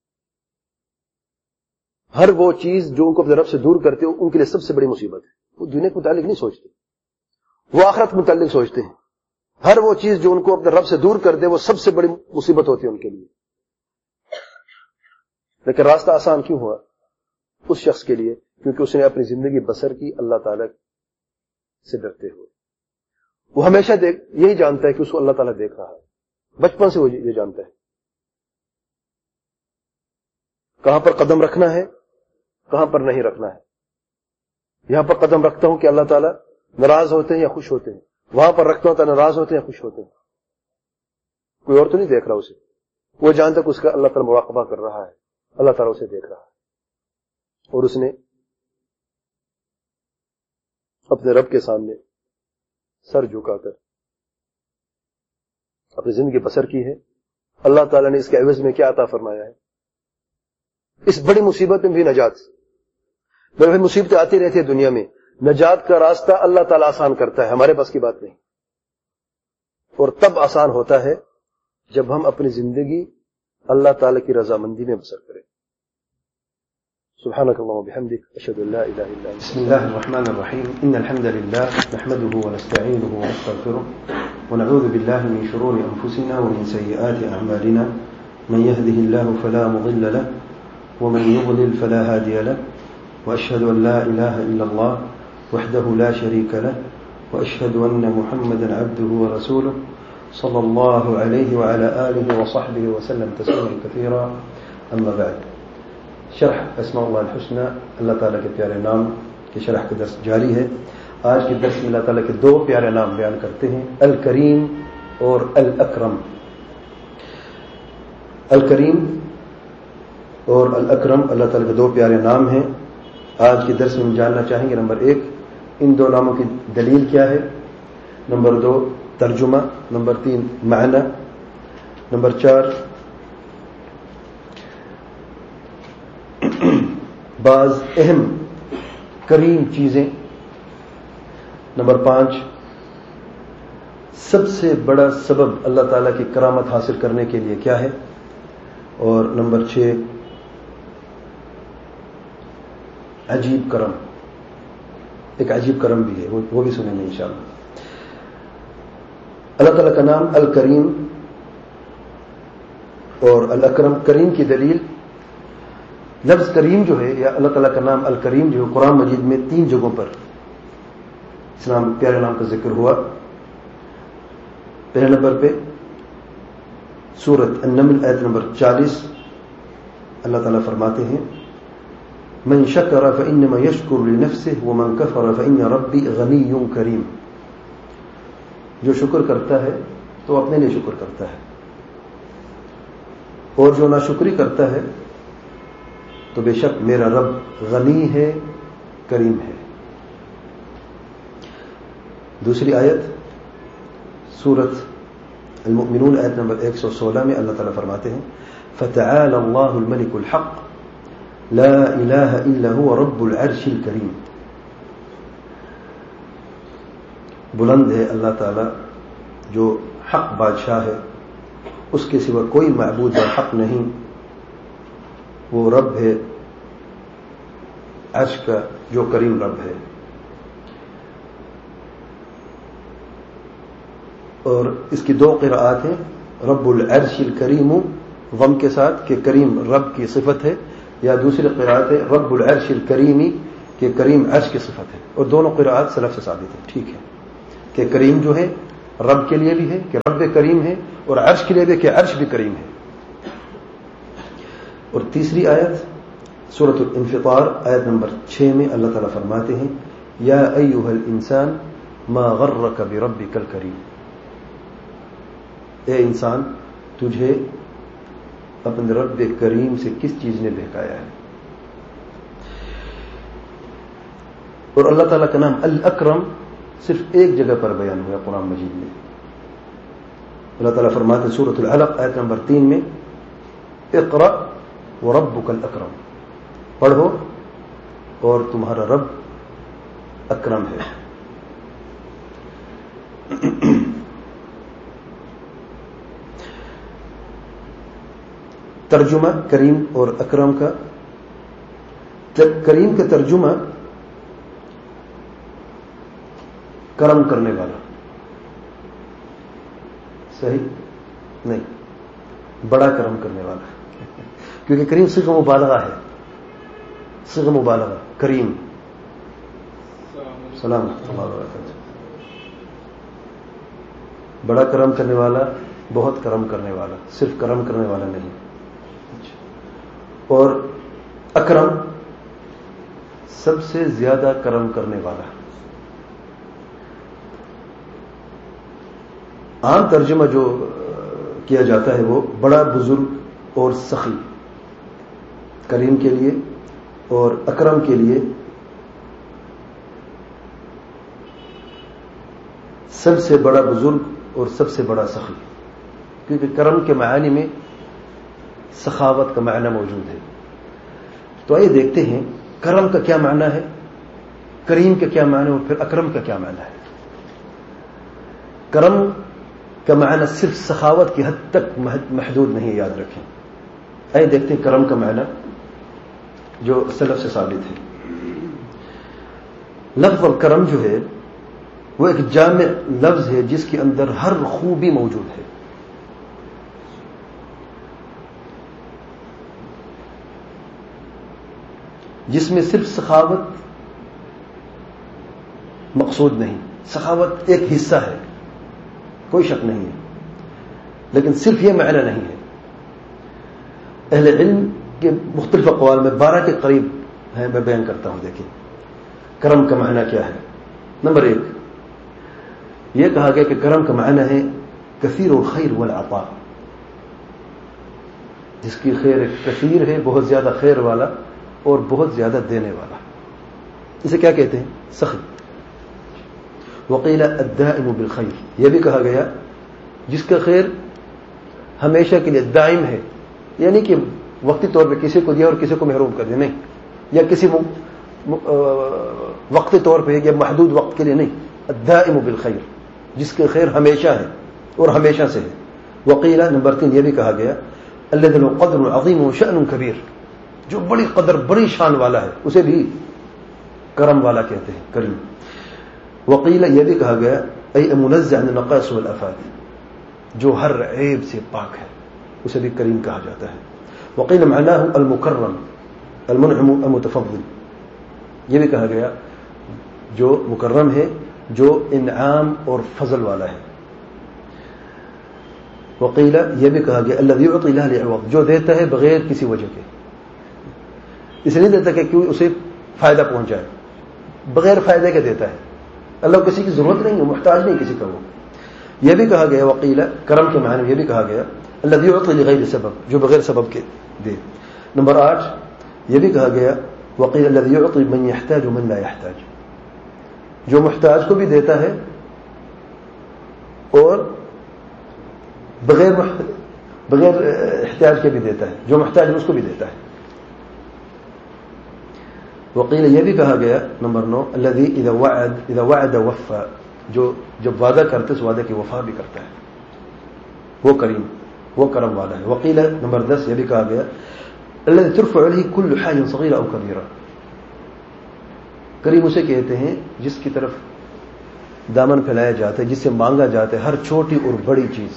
ہر وہ چیز جو ان کو اپنے رب سے دور کرتے ہو ان کے لیے سب سے بڑی مصیبت ہے. وہ دنیا کے متعلق نہیں سوچتے، وہ آخرت کے متعلق سوچتے ہیں. ہر وہ چیز جو ان کو اپنے رب سے دور کر دے وہ سب سے بڑی مصیبت ہوتی ہے ان کے لیے. لیکن راستہ آسان کیوں ہوا؟ اس شخص کے لیے کیونکہ اس نے اپنی زندگی بسر کی اللہ تعالیٰ سے ڈرتے ہوئے. وہ ہمیشہ یہی جانتا ہے کہ اس کو اللہ تعالیٰ دیکھ رہا ہے. بچپن سے وہ یہ جانتا ہے کہاں پر قدم رکھنا ہے، کہاں پر نہیں رکھنا ہے. یہاں پر قدم رکھتا ہوں کہ اللہ تعالیٰ ناراض ہوتے ہیں یا خوش ہوتے ہیں، وہاں پر رکھتا ہوں تو ناراض ہوتے ہیں یا خوش ہوتے ہیں. کوئی اور تو نہیں دیکھ رہا اسے. وہ جانتا کہ اس کا اللہ تعالیٰ مراقبہ کر رہا ہے، اللہ تعالیٰ اسے دیکھ رہا ہے. اور اس نے اپنے رب کے سامنے سر جھکا کر اپنی زندگی بسر کی ہے. اللہ تعالیٰ نے اس کے عوض میں کیا عطا فرمایا ہے؟ اس بڑی مصیبت میں بھی نجات. بڑی مصیبتیں آتی رہتی ہیں دنیا میں، نجات کا راستہ اللہ تعالیٰ آسان کرتا ہے، ہمارے بس کی بات نہیں. اور تب آسان ہوتا ہے جب ہم اپنی زندگی اللہ تعالیٰ کی رضامندی میں بسر کریں. سبحانك اللهم وبحمدك أشهد أن لا إله إلا أنت. بسم الله الرحمن الرحيم. إن الحمد لله نحمده ونستعينه ونستغفره ونعوذ بالله من شرور أنفسنا ومن سيئات أعمالنا. من يهده الله فلا مضل له ومن يضلل فلا هادي له. وأشهد أن لا إله إلا الله وحده لا شريك له وأشهد أن محمدا عبده ورسوله صلى الله عليه وعلى آله وصحبه وسلم تسليما كثيرا. أما بعد. شرح اسماء اللہ الحسنى، اللہ تعالیٰ کے پیارے نام کی شرح کا درس جاری ہے. آج کے درس میں اللہ تعالیٰ کے دو پیارے نام بیان کرتے ہیں، الکریم اور الاکرم. الکریم اور الاکرم اللہ تعالیٰ کے دو پیارے نام ہیں. آج کے درس میں ہم جاننا چاہیں گے نمبر 1 ان دو ناموں کی دلیل کیا ہے، نمبر 2 ترجمہ، نمبر 3 معنی، نمبر 4 بعض اہم کریم چیزیں، نمبر 5 سب سے بڑا سبب اللہ تعالیٰ کی کرامت حاصل کرنے کے لیے کیا ہے، اور نمبر 6 عجیب کرم. ایک عجیب کرم بھی ہے، وہ بھی سنیں گے انشاءاللہ. اللہ تعالیٰ کا نام الکریم اور الاکرم. کریم کی دلیل، لفظ کریم جو ہے یا اللہ تعالیٰ کا نام الکریم جو ہے قرآن مجید میں 3 جگہوں پر اس نام پیارے نام کا ذکر ہوا. پہلے نمبر پہ سورۃ النمل آیت نمبر 40 اللہ تعالیٰ فرماتے ہیں من شکر فإنما یشکر لنفسه ومن کفر فإن ربی غنی کریم. جو شکر کرتا ہے تو اپنے لیے شکر کرتا ہے، اور جو ناشکری کرتا ہے تو بے شک میرا رب غنی ہے، کریم ہے. دوسری آیت سورۃ المؤمنون آیت نمبر 116 میں اللہ تعالیٰ فرماتے ہیں فتعالى اللہ الملك الحق لا الہ الا هو رب العرش الکریم. بلند ہے اللہ تعالیٰ جو حق بادشاہ ہے، اس کے سوا کوئی معبود حق نہیں، وہ رب ہے عرش کا جو کریم رب ہے. اور اس کی 2 قراءات ہیں، رب العرش الکریم ضم کے ساتھ کہ کریم رب کی صفت ہے، یا دوسری قراءت ہے رب العرش الکریمی کہ کریم عرش کی صفت ہے. اور دونوں قراءات سلف سے ثابت ہیں. ٹھیک ہے کہ کریم جو ہے رب کے لیے بھی ہے کہ رب کریم ہے، اور عرش کے لیے بھی کہ عرش بھی کریم ہے. اور تیسری آیت سورۃ الانفطار آیت نمبر 6 میں اللہ تعالیٰ فرماتے ہیں یا ایھا الانسان ما غرک بربک الکریم، اے انسان تجھے اپنے رب کریم سے کس چیز نے بہکایا ہے. اور اللہ تعالیٰ کا نام الاکرم صرف ایک جگہ پر بیان ہوا قرآن مجید میں. اللہ تعالیٰ فرماتے ہیں سورۃ العلق آیت نمبر 3 میں اقرأ وربک الاکرم، پڑھو اور تمہارا رب اکرم ہے. ترجمہ کریم اور اکرم کا. کریم کا ترجمہ کرم کرنے والا، صحیح نہیں، بڑا کرم کرنے والا، کیونکہ کریم صيغہ مبالغہ ہے، صيغہ مبالغہ کریم. سلام اللہ وبرکاتہ. بڑا کرم کرنے والا، بہت کرم کرنے والا، صرف کرم کرنے والا نہیں. اور اکرم سب سے زیادہ کرم کرنے والا. عام ترجمہ جو کیا جاتا ہے وہ بڑا بزرگ اور سخی کریم کے لیے، اور اکرم کے لیے سب سے بڑا بزرگ اور سب سے بڑا سخی، کیونکہ کرم کے معانی میں سخاوت کا معنی موجود ہے. تو آئیے دیکھتے ہیں کرم کا کیا معنی ہے، کریم کا کیا معنی ہے، اور پھر اکرم کا کیا معنی ہے. کرم کا معنی صرف سخاوت کی حد تک محدود نہیں، یاد رکھیں. آئیے دیکھتے ہیں کرم کا معنی جو سلف سے ثابت ہے. لفظ الکرم جو ہے وہ ایک جامع لفظ ہے جس کے اندر ہر خوبی موجود ہے. جس میں صرف سخاوت مقصود نہیں، سخاوت ایک حصہ ہے، کوئی شک نہیں ہے، لیکن صرف یہ معنی نہیں ہے. اہل علم کے مختلف اقوال میں 12 کے قریب ہیں، میں بیان کرتا ہوں. دیکھیں کرم کا معنی کیا ہے. نمبر 1 یہ کہا گیا کہ کرم کا معنی ہے کثیر الخیر والعطاء، جس کی خیر کثیر ہے، بہت زیادہ خیر والا اور بہت زیادہ دینے والا. اسے کیا کہتے ہیں؟ سخی. وقیل الدائم بالخیر، یہ بھی کہا گیا جس کا خیر ہمیشہ کے لیے دائم ہے، یعنی کہ وقتی طور پہ کسی کو دیا اور کسی کو محروم کر دیا نہیں، یا کسی وقتی طور پہ یا محدود وقت کے لیے نہیں. الدائم بالخیر، جس کا خیر ہمیشہ ہے اور ہمیشہ سے ہے. وقیل نمبر 3 یہ بھی کہا گیا الذي له قدر عظیم وشأن کبیر، جو بڑی قدر بڑی شان والا ہے اسے بھی کرم والا کہتے ہیں، کریم. وقیل یہ بھی کہا گیا ای منزہ عن النقائص والآفات، جو ہر عیب سے پاک ہے اسے بھی کریم کہا جاتا ہے. وقیل معناه المکرم المنعم المتفضل، یہ بھی کہا گیا جو مکرم ہے، جو انعام اور فضل والا ہے. وقیل یہ بھی کہا گیا الذي يعطي لا لعوض، جو دیتا ہے بغیر کسی وجہ کے، اسے نہیں دیتا کہ کیوں اسے فائدہ پہنچ جائے، بغیر فائدے کے دیتا ہے. اللہ کو کسی کی ضرورت نہیں ہے، محتاج نہیں کسی کا وہ. یہ بھی کہا گیا وقیل کرم کے معنی میں یہ بھی کہا گیا الذي يعطي لغیر سبب، جو بغیر سبب کے دے. نمبر 8 یہ بھی کہا گیا وقیل الذي يعطي من يحتاج ومن لا يحتاج، جو محتاج کو بھی دیتا ہے اور بغیر احتیاج کے بھی دیتا ہے، جو محتاج ہے اس کو بھی دیتا ہے. وقیل یہ بھی کہا گیا نمبر 9 الذي اذا وعد وفى، جو جب وعدہ کرتے اس وعدے کی وفا بھی کرتا ہے، وہ کریم، وہ کرم والا ہے. وقیل نمبر 10 یہ بھی کہا گیا الذي ترفع له كل حاجة صغيرة او كبيرة، کریم اسے کہتے ہیں جس کی طرف دامن پھیلایا جاتا ہے، جس سے مانگا جاتا ہے ہر چھوٹی اور بڑی چیز.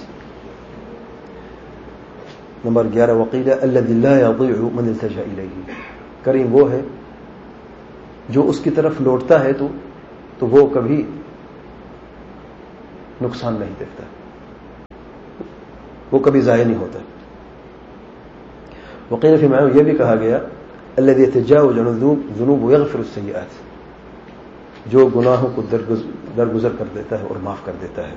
نمبر 11 وقیل الذي لا يضيع من التجأ إليه، کریم وہ ہے جو اس کی طرف لوٹتا ہے تو وہ کبھی نقصان نہیں دیکھتا، وہ کبھی ضائع نہیں ہوتا. وقیل فی معنی یہ بھی کہا گیا الذی یتجاوز عن الذنوب ویغفر السیئات، جو گناہوں کو درگزر کر دیتا ہے اور معاف کر دیتا ہے.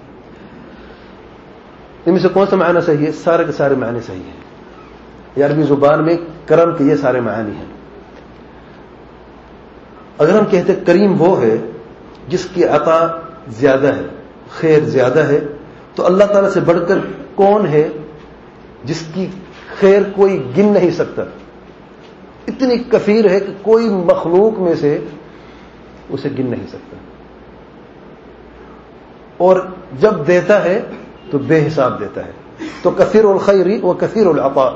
ان میں سے کون سا معنی صحیح ہے؟ سارے کے سارے معنی صحیح ہیں. یہ عربی زبان میں کرم کے یہ سارے معنی ہیں. اگر ہم کہتے کریم وہ ہے جس کی عطا زیادہ ہے، خیر زیادہ ہے، تو اللہ تعالیٰ سے بڑھ کر کون ہے جس کی خیر کوئی گن نہیں سکتا؟ اتنی کثیر ہے کہ کوئی مخلوق میں سے اسے گن نہیں سکتا. اور جب دیتا ہے تو بے حساب دیتا ہے. تو کثیر الخیر و کثیر العطاء،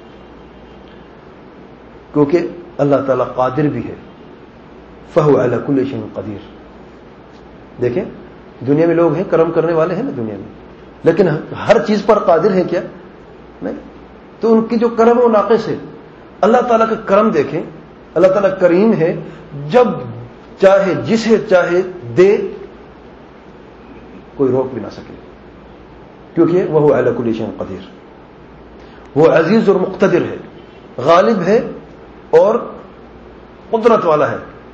کیونکہ اللہ تعالیٰ قادر بھی ہے. فہو علی کل شیء قدیر. دیکھیں دنیا میں لوگ ہیں کرم کرنے والے ہیں نا دنیا میں، لیکن ہر چیز پر قادر ہے کیا؟ نہیں. تو ان کی جو کرم وہ ناقص ہے. اللہ تعالیٰ کا کرم دیکھیں، اللہ تعالیٰ کریم ہے، جب چاہے جسے چاہے دے، کوئی روک بھی نہ سکے، کیونکہ وہ علی کل شیء قدیر. وہ عزیز اور مقتدر ہے، غالب ہے اور قدرت والا ہے،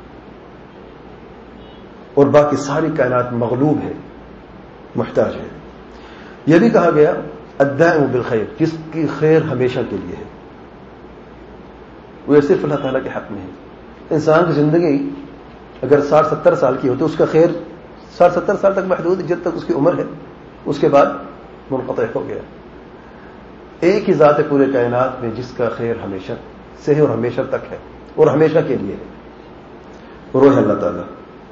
اور باقی ساری کائنات مغلوب ہے، محتاج ہے. یہ بھی کہا گیا الدائم بالخیر، جس کی خیر ہمیشہ کے لیے ہے، وہ صرف اللہ تعالیٰ کے حق میں ہے. انسان کی زندگی اگر 60-70 سال کی ہو تو اس کا خیر 60-70 سال تک محدود ہے، جب تک اس کی عمر ہے، اس کے بعد منقطع ہو گیا. ایک ہی ذات ہے پورے کائنات میں جس کا خیر ہمیشہ سے ہے اور ہمیشہ تک ہے اور ہمیشہ کے لیے ہے، اور وہ ہے اللہ تعالیٰ.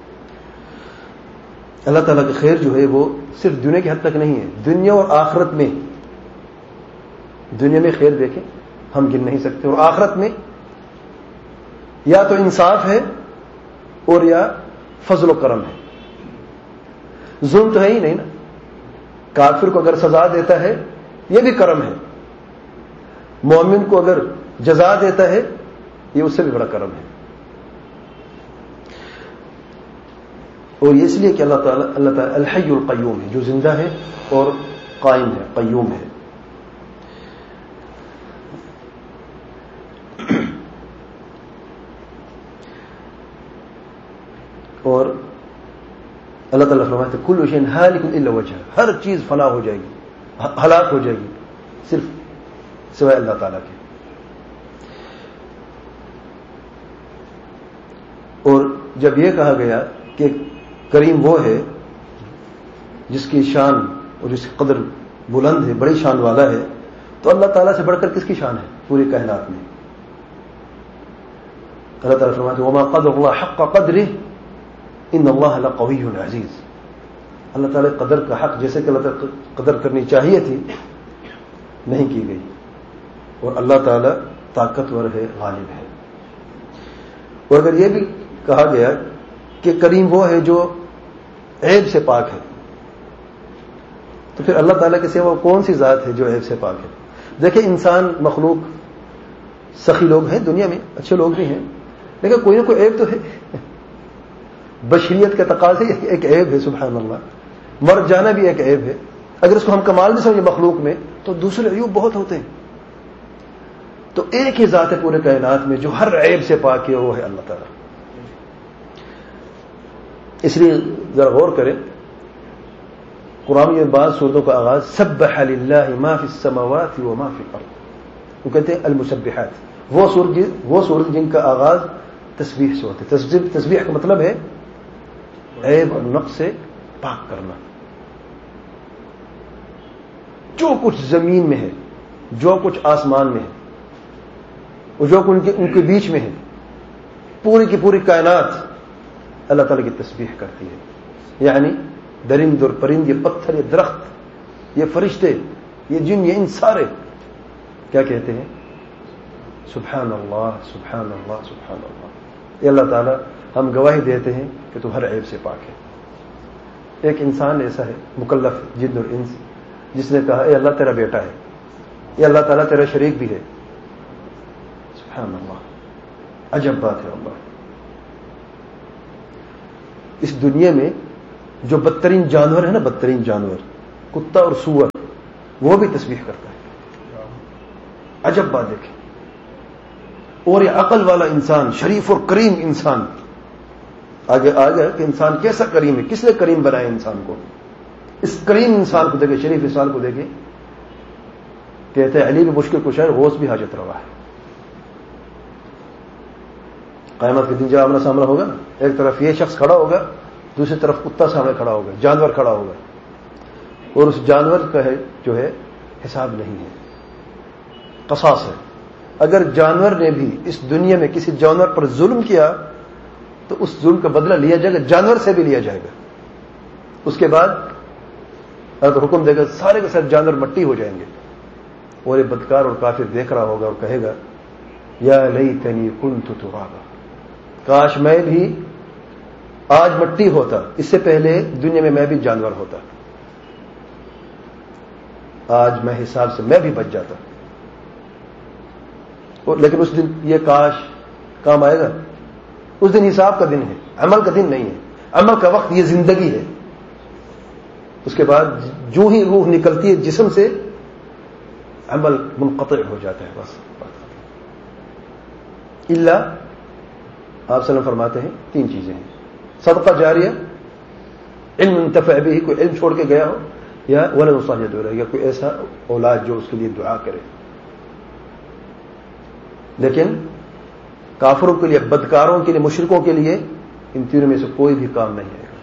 اللہ تعالیٰ کا خیر جو ہے وہ صرف دنیا کی حد تک نہیں ہے، دنیا اور آخرت میں. دنیا میں خیر دیکھیں ہم گن نہیں سکتے، اور آخرت میں یا تو انصاف ہے اور یا فضل و کرم ہے. ظلم تو ہے ہی نہیں نا. کافر کو اگر سزا دیتا ہے یہ بھی کرم ہے، مومن کو اگر جزا دیتا ہے یہ اس سے بھی بڑا کرم ہے. اور یہ اس لیے کہ اللہ تعالیٰ الحی القیوم ہے، جو زندہ ہے اور قائم ہے، قیوم ہے. اور اللہ تعالیٰ فرماتے ہیں کل شیء ہالک الا وجہہ، ہر چیز فنا ہو جائے گی، ہلاک ہو جائے گی صرف سوائے اللہ تعالیٰ کے. اور جب یہ کہا گیا کہ کریم وہ ہے جس کی شان اور جس کی قدر بلند ہے، بڑی شان والا ہے، تو اللہ تعالیٰ سے بڑھ کر کس کی شان ہے پوری کائنات میں؟ اللہ تعالیٰ فرماتے ہیں وما قدر اللہ حق قدرہ ان اللہ لقوی عزیز. اللہ تعالیٰ قدر کا حق جیسے کہ اللہ تعالیٰ قدر کرنی چاہیے تھی نہیں کی گئی، اور اللہ تعالیٰ طاقتور ہے، غالب ہے. اور اگر یہ بھی کہا گیا کہ کریم وہ ہے جو عیب سے پاک ہے، تو پھر اللہ تعالیٰ کے سوا کون سی ذات ہے جو عیب سے پاک ہے؟ دیکھیں انسان مخلوق سخی لوگ ہیں دنیا میں، اچھے لوگ بھی ہیں، لیکن کوئی نہ کوئی عیب تو ہے. بشریت کے تقاضے ایک عیب ہے، سبحان اللہ. مر جانا بھی ایک عیب ہے. اگر اس کو ہم کمال بھی سمجھیں مخلوق میں تو دوسرے عیوب بہت ہوتے ہیں. تو ایک ہی ذات ہے پورے کائنات میں جو ہر عیب سے پاک ہے، وہ ہے اللہ تعالیٰ. اس لیے ذرا غور کریں، قرآن میں بعض سورتوں کا آغاز سبح للہ ما فی السماوات وما فی الارض، وہ کہتے ہیں المسبحات، وہ سورت جن کا آغاز تسبیح سے ہوتے. تسبیح کا مطلب ہے عیب اور نقص سے پاک کرنا. جو کچھ زمین میں ہے، جو کچھ آسمان میں ہے، اور جو کچھ ان کے بیچ میں ہے، پوری کی پوری کائنات اللہ تعالیٰ کی تسبیح کرتی ہے. یعنی درند اور پرند، یہ پتھر، یہ درخت، یہ فرشتے، یہ جن، یہ ان سارے کیا کہتے ہیں؟ سبحان اللہ سبحان اللہ سبحان اللہ. یہ اللہ تعالیٰ ہم گواہی دیتے ہیں کہ تو ہر عیب سے پاک ہے. ایک انسان ایسا ہے مکلف جن اور انس جس نے کہا اے اللہ تیرا بیٹا ہے، یہ اللہ تعالیٰ تیرا شریک بھی ہے. سبحان اللہ، عجب بات ہے. اللہ اس دنیا میں جو بدترین جانور ہے نا، بدترین جانور کتا اور سور، وہ بھی تسبیح کرتا ہے. عجب بات دیکھیں، اور یہ عقل والا انسان، شریف اور کریم انسان، آگے آ گیا کہ انسان کیسا کریم ہے، کس نے کریم بنایا انسان کو؟ اس کریم انسان کو دیکھے، شریف انسان کو دیکھے، کہتے ہیں علی بھی مشکل کشا ہے، غوث بھی حاجت روا ہے۔ قیامت کے دن جب آمنا سامنا ہوگا نا، ایک طرف یہ شخص کھڑا ہوگا، دوسری طرف کتا سامنے کھڑا ہوگا، جانور کھڑا ہوگا، اور اس جانور کا ہے جو ہے حساب نہیں ہے، قصاص ہے۔ اگر جانور نے بھی اس دنیا میں کسی جانور پر ظلم کیا تو اس ظلم کا بدلہ لیا جائے گا، جانور سے بھی لیا جائے گا۔ اس کے بعد اگر حکم دے گا سارے کے ساتھ جانور مٹی ہو جائیں گے، اور یہ بدکار اور کافر دیکھ رہا ہوگا اور کہے گا یا لیتنی کنت ترابا، کاش میں بھی آج مٹی ہوتا، اس سے پہلے دنیا میں بھی جانور ہوتا، آج میں حساب سے میں بھی بچ جاتا۔ اور لیکن اس دن یہ کاش کام آئے گا؟ اس دن حساب کا دن ہے، عمل کا دن نہیں ہے، عمل کا وقت یہ زندگی ہے۔ اس کے بعد جو ہی روح نکلتی ہے جسم سے، عمل منقطع ہو جاتا ہے، بس۔ الا آپ صلی اللہ فرماتے ہیں 3 چیزیں ہیں: صدقہ جاریہ، علم انتفع به، کوئی علم چھوڑ کے گیا ہو، یا ولد صالح یدعو له، یا کوئی ایسا اولاد جو اس کے لیے دعا کرے۔ لیکن کافروں کے لیے، بدکاروں کے لیے، مشرکوں کے لیے ان تینوں میں سے کوئی بھی کام نہیں آئے گا۔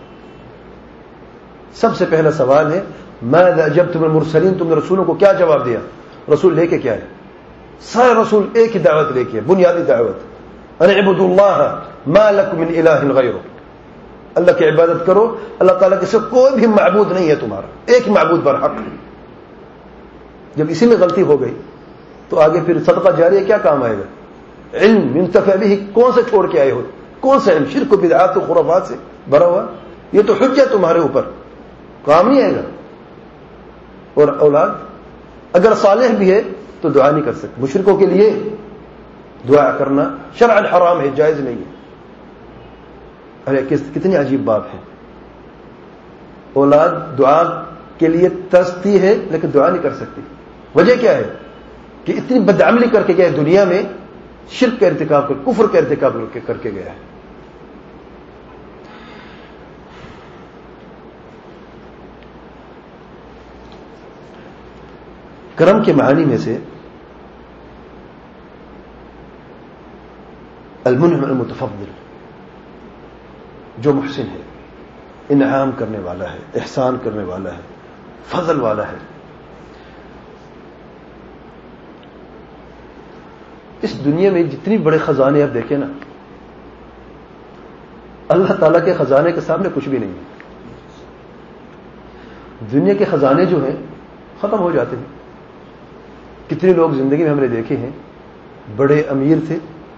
سب سے پہلا سوال ہے ماذا اجبتم المرسلین، تم نے رسولوں کو کیا جواب دیا؟ رسول لے کے کیا ہے؟ سارے رسول ایک ہی دعوت لے کے، بنیادی دعوت، ان اعبدوا اللہ ما لکم من الہ غیرہ، اللہ کی عبادت کرو، اللہ تعالیٰ کے ساتھ کوئی بھی معبود نہیں ہے تمہارا، ایک ہی معبود برحق۔ جب اسی میں غلطی ہو گئی تو آگے پھر صدقہ جاریہ کیا کام آئے گا؟ علم منتفع به کون سے چھوڑ کے آئے ہو؟ کون سا علم؟ شرک و بدعات و خرافات سے بھرا ہوا، یہ تو حجت تمہارے اوپر، کام نہیں آئے گا۔ اور اولاد اگر صالح بھی ہے تو دعا نہیں کر سکتے۔ مشرکوں کے لیے دعا کرنا شرعاً حرام ہے، جائز نہیں ہے۔ ارے کتنی عجیب بات ہے، اولاد دعا کے لیے ترستی ہے لیکن دعا نہیں کر سکتی۔ وجہ کیا ہے؟ کہ اتنی بدعملی کر کے گیا دنیا میں، شرک کا ارتکاب کر، کفر کا ارتکاب کر کے گیا ہے۔ کرم کے معانی میں سے المنعم المتفضل، جو محسن ہے، انعام کرنے والا ہے، احسان کرنے والا ہے، فضل والا ہے۔ اس دنیا میں جتنی بڑے خزانے آپ دیکھیں نا، اللہ تعالیٰ کے خزانے کے سامنے کچھ بھی نہیں ہے۔ دنیا کے خزانے جو ہیں ختم ہو جاتے ہیں۔ کتنے لوگ زندگی میں ہم نے دیکھے ہیں، بڑے امیر تھے،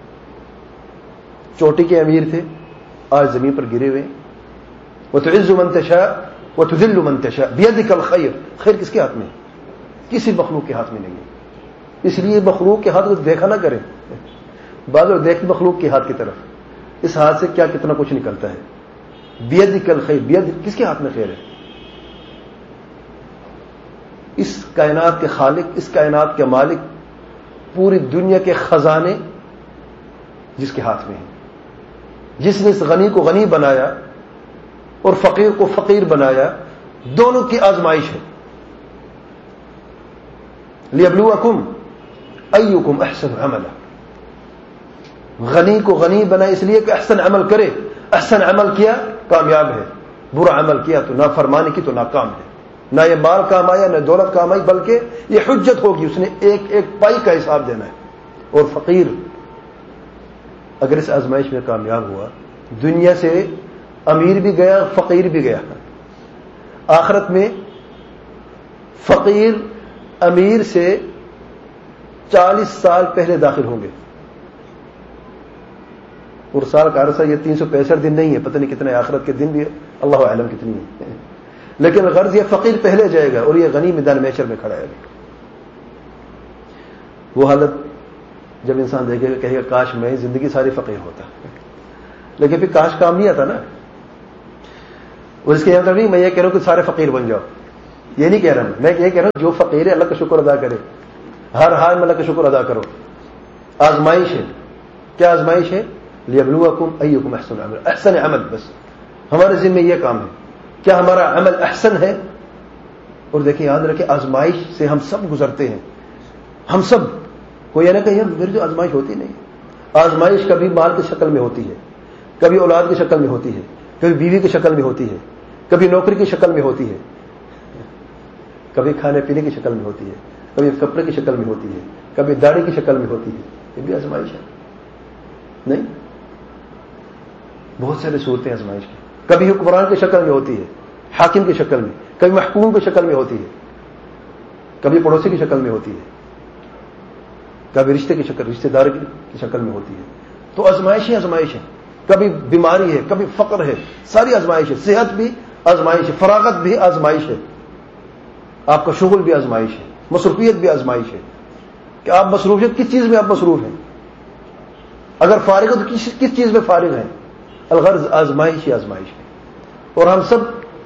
چوٹی کے امیر تھے، آج زمین پر گرے ہوئے۔ وَتُعِزُّ مَن تَشَاءُ وَتُذِلُّ مَن تَشَاءُ بِيَدِكَ الْخَيْرُ، خیر کس کے ہاتھ میں ہے؟ کسی مخلوق کے ہاتھ میں نہیں ہے۔ اس لیے مخلوق کے ہاتھ کو دیکھا نہ کریں، بعض لوگ دیکھتے مخلوق کے ہاتھ کی طرف، اس ہاتھ سے کیا کتنا کچھ نکلتا ہے۔ بِيَدِكَ الْخَيْرُ، بید کس کے ہاتھ میں خیر ہے؟ اس کائنات کے خالق، اس کائنات کے مالک، پوری دنیا کے خزانے جس کے ہاتھ میں ہیں، جس نے اس غنی کو غنی بنایا اور فقیر کو فقیر بنایا، دونوں کی آزمائش ہے۔ لِيَبْلُوَكُمْ أَيُّكُمْ أَحْسَنُ عَمَلًا، غنی کو غنی بنا اس لیے کہ احسن عمل کرے، احسن عمل کیا کامیاب ہے، برا عمل کیا تو نافرمانی کی تو ناکام ہے۔ نہ یہ مال کام آیا، نہ دولت کام آئی، بلکہ یہ حجت ہوگی، اس نے ایک ایک پائی کا حساب دینا ہے۔ اور فقیر اگر اس آزمائش میں کامیاب ہوا، دنیا سے امیر بھی گیا، فقیر بھی گیا، آخرت میں فقیر امیر سے 40 سال پہلے داخل ہوں گے۔ اور سال کا عرصہ یہ 365 دن نہیں ہے، پتہ نہیں کتنے آخرت کے دن بھی اللہ اعلم کتنی ہے، لیکن غرض یہ فقیر پہلے جائے گا اور یہ غنی میدان محشر میں کھڑا ہے۔ وہ حالت جب انسان دیکھے گا، کہے گا کاش میں زندگی ساری فقیر ہوتا، لیکن پھر کاش کام نہیں آتا نا۔ اور اس کے مطلب نہیں میں یہ کہہ رہا ہوں کہ سارے فقیر بن جاؤ، یہ نہیں کہہ رہا ہوں، میں یہ کہہ رہا ہوں جو فقیر ہے اللہ کا شکر ادا کرے، ہر حال میں اللہ کا شکر ادا کرو۔ آزمائش ہے، کیا آزمائش ہے؟ لیبلوکم ایکم احسن عمل، احسن عمل، بس ہمارے ذمہ یہ کام ہے، کیا ہمارا عمل احسن ہے؟ اور دیکھیں یاد رکھیں آزمائش سے ہم سب گزرتے ہیں، ہم سب، کوئی یہ نہ کہ میری تو آزمائش ہوتی نہیں. آزمائش کبھی مال کی شکل میں ہوتی ہے، کبھی اولاد کی شکل میں ہوتی ہے، کبھی بیوی کی شکل میں ہوتی ہے، کبھی نوکری کی شکل میں ہوتی ہے، کبھی کھانے پینے کی شکل میں ہوتی ہے، کبھی کپڑے کی شکل میں ہوتی ہے، کبھی داڑھی کی شکل میں ہوتی ہے. یہ بھی آزمائش ہے نہیں؟ بہت سارے صورتیں آزمائش کی. کبھی حکمران کی شکل میں ہوتی ہے، حاکم کی شکل میں، کبھی محکوم کی شکل میں ہوتی ہے، کبھی پڑوسی کی شکل میں ہوتی ہے، کبھی رشتے کی شکل، رشتے دار کی شکل میں ہوتی ہے. تو آزمائش ہی آزمائش ہے. کبھی بیماری ہے، کبھی فقر ہے، ساری آزمائش ہے. صحت بھی آزمائش ہے، فراغت بھی آزمائش ہے، آپ کا شغل بھی آزمائش ہے، مصروفیت بھی آزمائش ہے کہ آپ مصروفیت کس چیز میں آپ مصروف ہیں. اگر فارغ ہو تو کس چیز میں فارغ ہیں. الغرض آزمائش ہی آزمائش ہے. اور ہم سب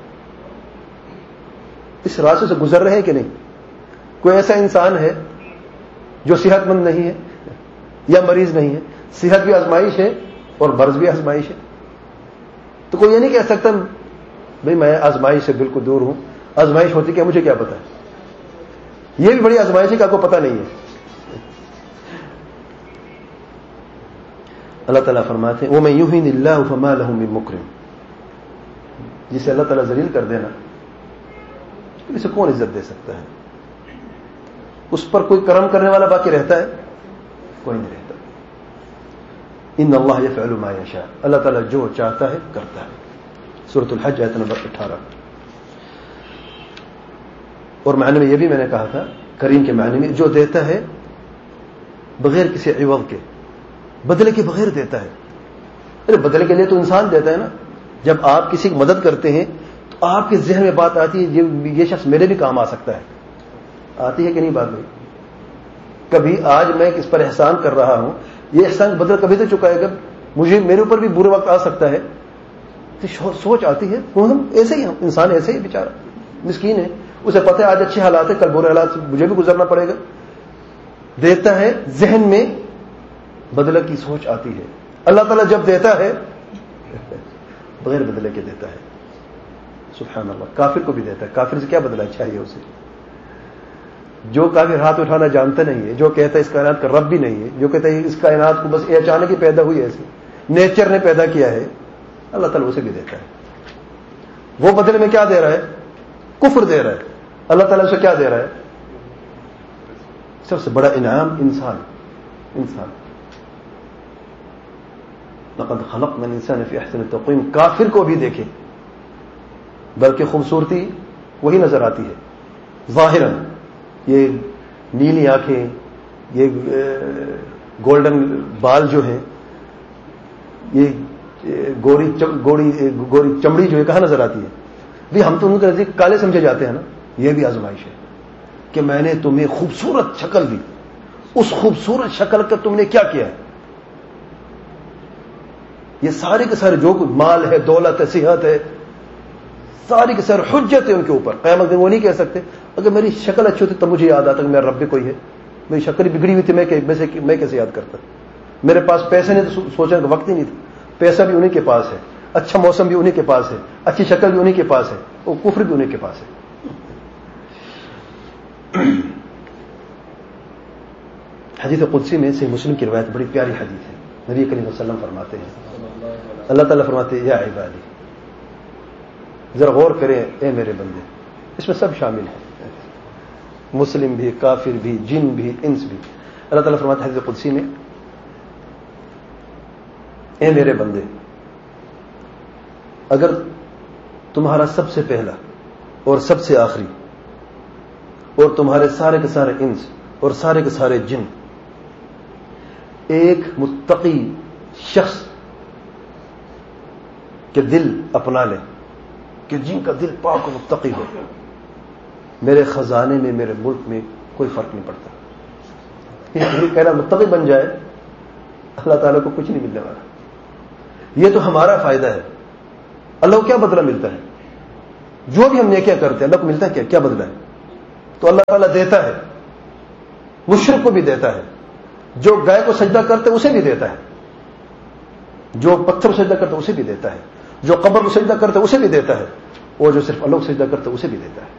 اس راستے سے گزر رہے ہیں کہ نہیں؟ کوئی ایسا انسان ہے جو صحت مند نہیں ہے یا مریض نہیں ہے؟ صحت بھی آزمائش ہے اور مرض بھی آزمائش ہے. تو کوئی یہ نہیں کہہ سکتا بھئی میں آزمائش سے بالکل دور ہوں، آزمائش ہوتی کیا مجھے کیا پتا ہے. یہ بھی بڑی آزمائش ہے کہ آپ کو پتا نہیں ہے. اللہ تعالیٰ فرماتے ہیں وَمَن يُهِنِ اللَّهُ فَمَا لَهُ مِن مُكْرِمٍ، جسے اللہ تعالیٰ ذلیل کر دینا اسے کون عزت دے سکتا ہے؟ اس پر کوئی کرم کرنے والا باقی رہتا ہے؟ کوئی نہیں رہتا. ان اللہ یفعل ما یشاء، اللہ تعالیٰ جو چاہتا ہے کرتا ہے. سورۃ الحج آیت نمبر 18. اور معنی میں یہ بھی میں نے کہا تھا، کریم کے معنی میں جو دیتا ہے بغیر کسی عوض کے، بدلے کے بغیر دیتا ہے. ارے بدلے کے لیے تو انسان دیتا ہے نا. جب آپ کسی کی مدد کرتے ہیں تو آپ کے ذہن میں بات آتی ہے یہ شخص میرے بھی کام آ سکتا ہے. آتی ہے کہ نہیں بات نہیں؟ کبھی آج میں اس پر احسان کر رہا ہوں، یہ احسان بدل کبھی تو چکائے گا، مجھے میرے اوپر بھی برا وقت آ سکتا ہے. تو سوچ آتی ہے. ہم ایسے ہی، انسان ایسے ہی بیچارہ مسکین ہے، اسے پتہ ہے آج اچھے حالات ہے، کل برے حالات سے مجھے بھی گزرنا پڑے گا. دیتا ہے، ذہن میں بدلے کی سوچ آتی ہے. اللہ تعالیٰ جب دیتا ہے بغیر بدلے کے دیتا ہے. سبحان اللہ. کافر کو بھی دیتا ہے. کافر سے کیا بدلہ چاہیے اسے؟ جو کافر ہاتھ اٹھانا جانتا نہیں ہے، جو کہتا ہے اس کائنات کا رب بھی نہیں ہے، جو کہتا ہے اس کائنات کو بس اچانک ہی پیدا ہوئی ایسے نیچر نے پیدا کیا ہے، اللہ تعالیٰ اسے بھی دیتا ہے. وہ بدلے میں کیا دے رہا ہے؟ کفر دے رہا ہے. اللہ تعالیٰ اسے کیا دے رہا ہے؟ سب سے بڑا انعام انسان. لقد خلقنا الانسان فی احسن تقویم. کافر کو بھی دیکھیں بلکہ خوبصورتی وہی نظر آتی ہے ظاہراً. یہ نیلی آنکھیں، یہ گولڈن بال جو ہیں، یہ گوری چمڑی جو ہے کہاں نظر آتی ہے؟ بھی ہم تو ان کے نزدیک کالے سمجھے جاتے ہیں نا. یہ بھی آزمائش ہے کہ میں نے تمہیں خوبصورت شکل دی، اس خوبصورت شکل کا تم نے کیا کیا ہے؟ یہ سارے کے سارے جو مال ہے، دولت ہے، صحت ہے، ساری کے سارے حجت ہے ان کے اوپر. قیامت میں وہ نہیں کہہ سکتے اگر میری شکل اچھی ہوتی تب مجھے یاد آتا کہ میرا رب بھی کوئی ہے. میری شکل بگڑی ہوئی تھی میں کیسے یاد کرتا؟ میرے پاس پیسے نہیں تو سوچنے کا وقت ہی نہیں تھا. پیسہ بھی انہیں کے پاس ہے، اچھا موسم بھی انہیں کے پاس ہے، اچھی شکل بھی انہیں کے پاس ہے، اور کفر بھی انہیں کے پاس ہے. حدیث قدسی میں سے مسلم کی روایت بڑی پیاری حدیث ہے. نبی کریم صلی اللہ علیہ وسلم فرماتے ہیں، اللہ تعالیٰ فرماتے ہیں یا عبادی، ذرا غور کریں اے میرے بندے. اس میں سب شامل ہیں، مسلم بھی، کافر بھی، جن بھی، انس بھی. اللہ تعالیٰ فرماتے ہیں حدیث قدسی میں، اے میرے بندے، اگر تمہارا سب سے پہلا اور سب سے آخری اور تمہارے سارے کے سارے انس اور سارے کے سارے جن ایک متقی شخص کے دل اپنا لیں کہ جن کا دل پاک و متقی ہو، میرے خزانے میں، میرے ملک میں کوئی فرق نہیں پڑتا. یہ کہنا متقی بن جائے، اللہ تعالیٰ کو کچھ نہیں ملنے والا. یہ تو ہمارا فائدہ ہے. اللہ کو کیا بدلہ ملتا ہے؟ جو بھی ہم نیکیاں کرتے ہیں اللہ کو ملتا ہے کیا بدلہ ہے؟ تو اللہ تعالیٰ دیتا ہے، مشرک کو بھی دیتا ہے، جو گائے کو سجدہ کرتے اسے بھی دیتا ہے. جو پتھر کو سجدہ کرتا ہے اسے بھی دیتا ہے, جو قبر کو سجدہ کرتا ہے اسے بھی دیتا ہے, اور جو صرف اللہ کو سجدہ کرتا ہے اسے بھی دیتا ہے.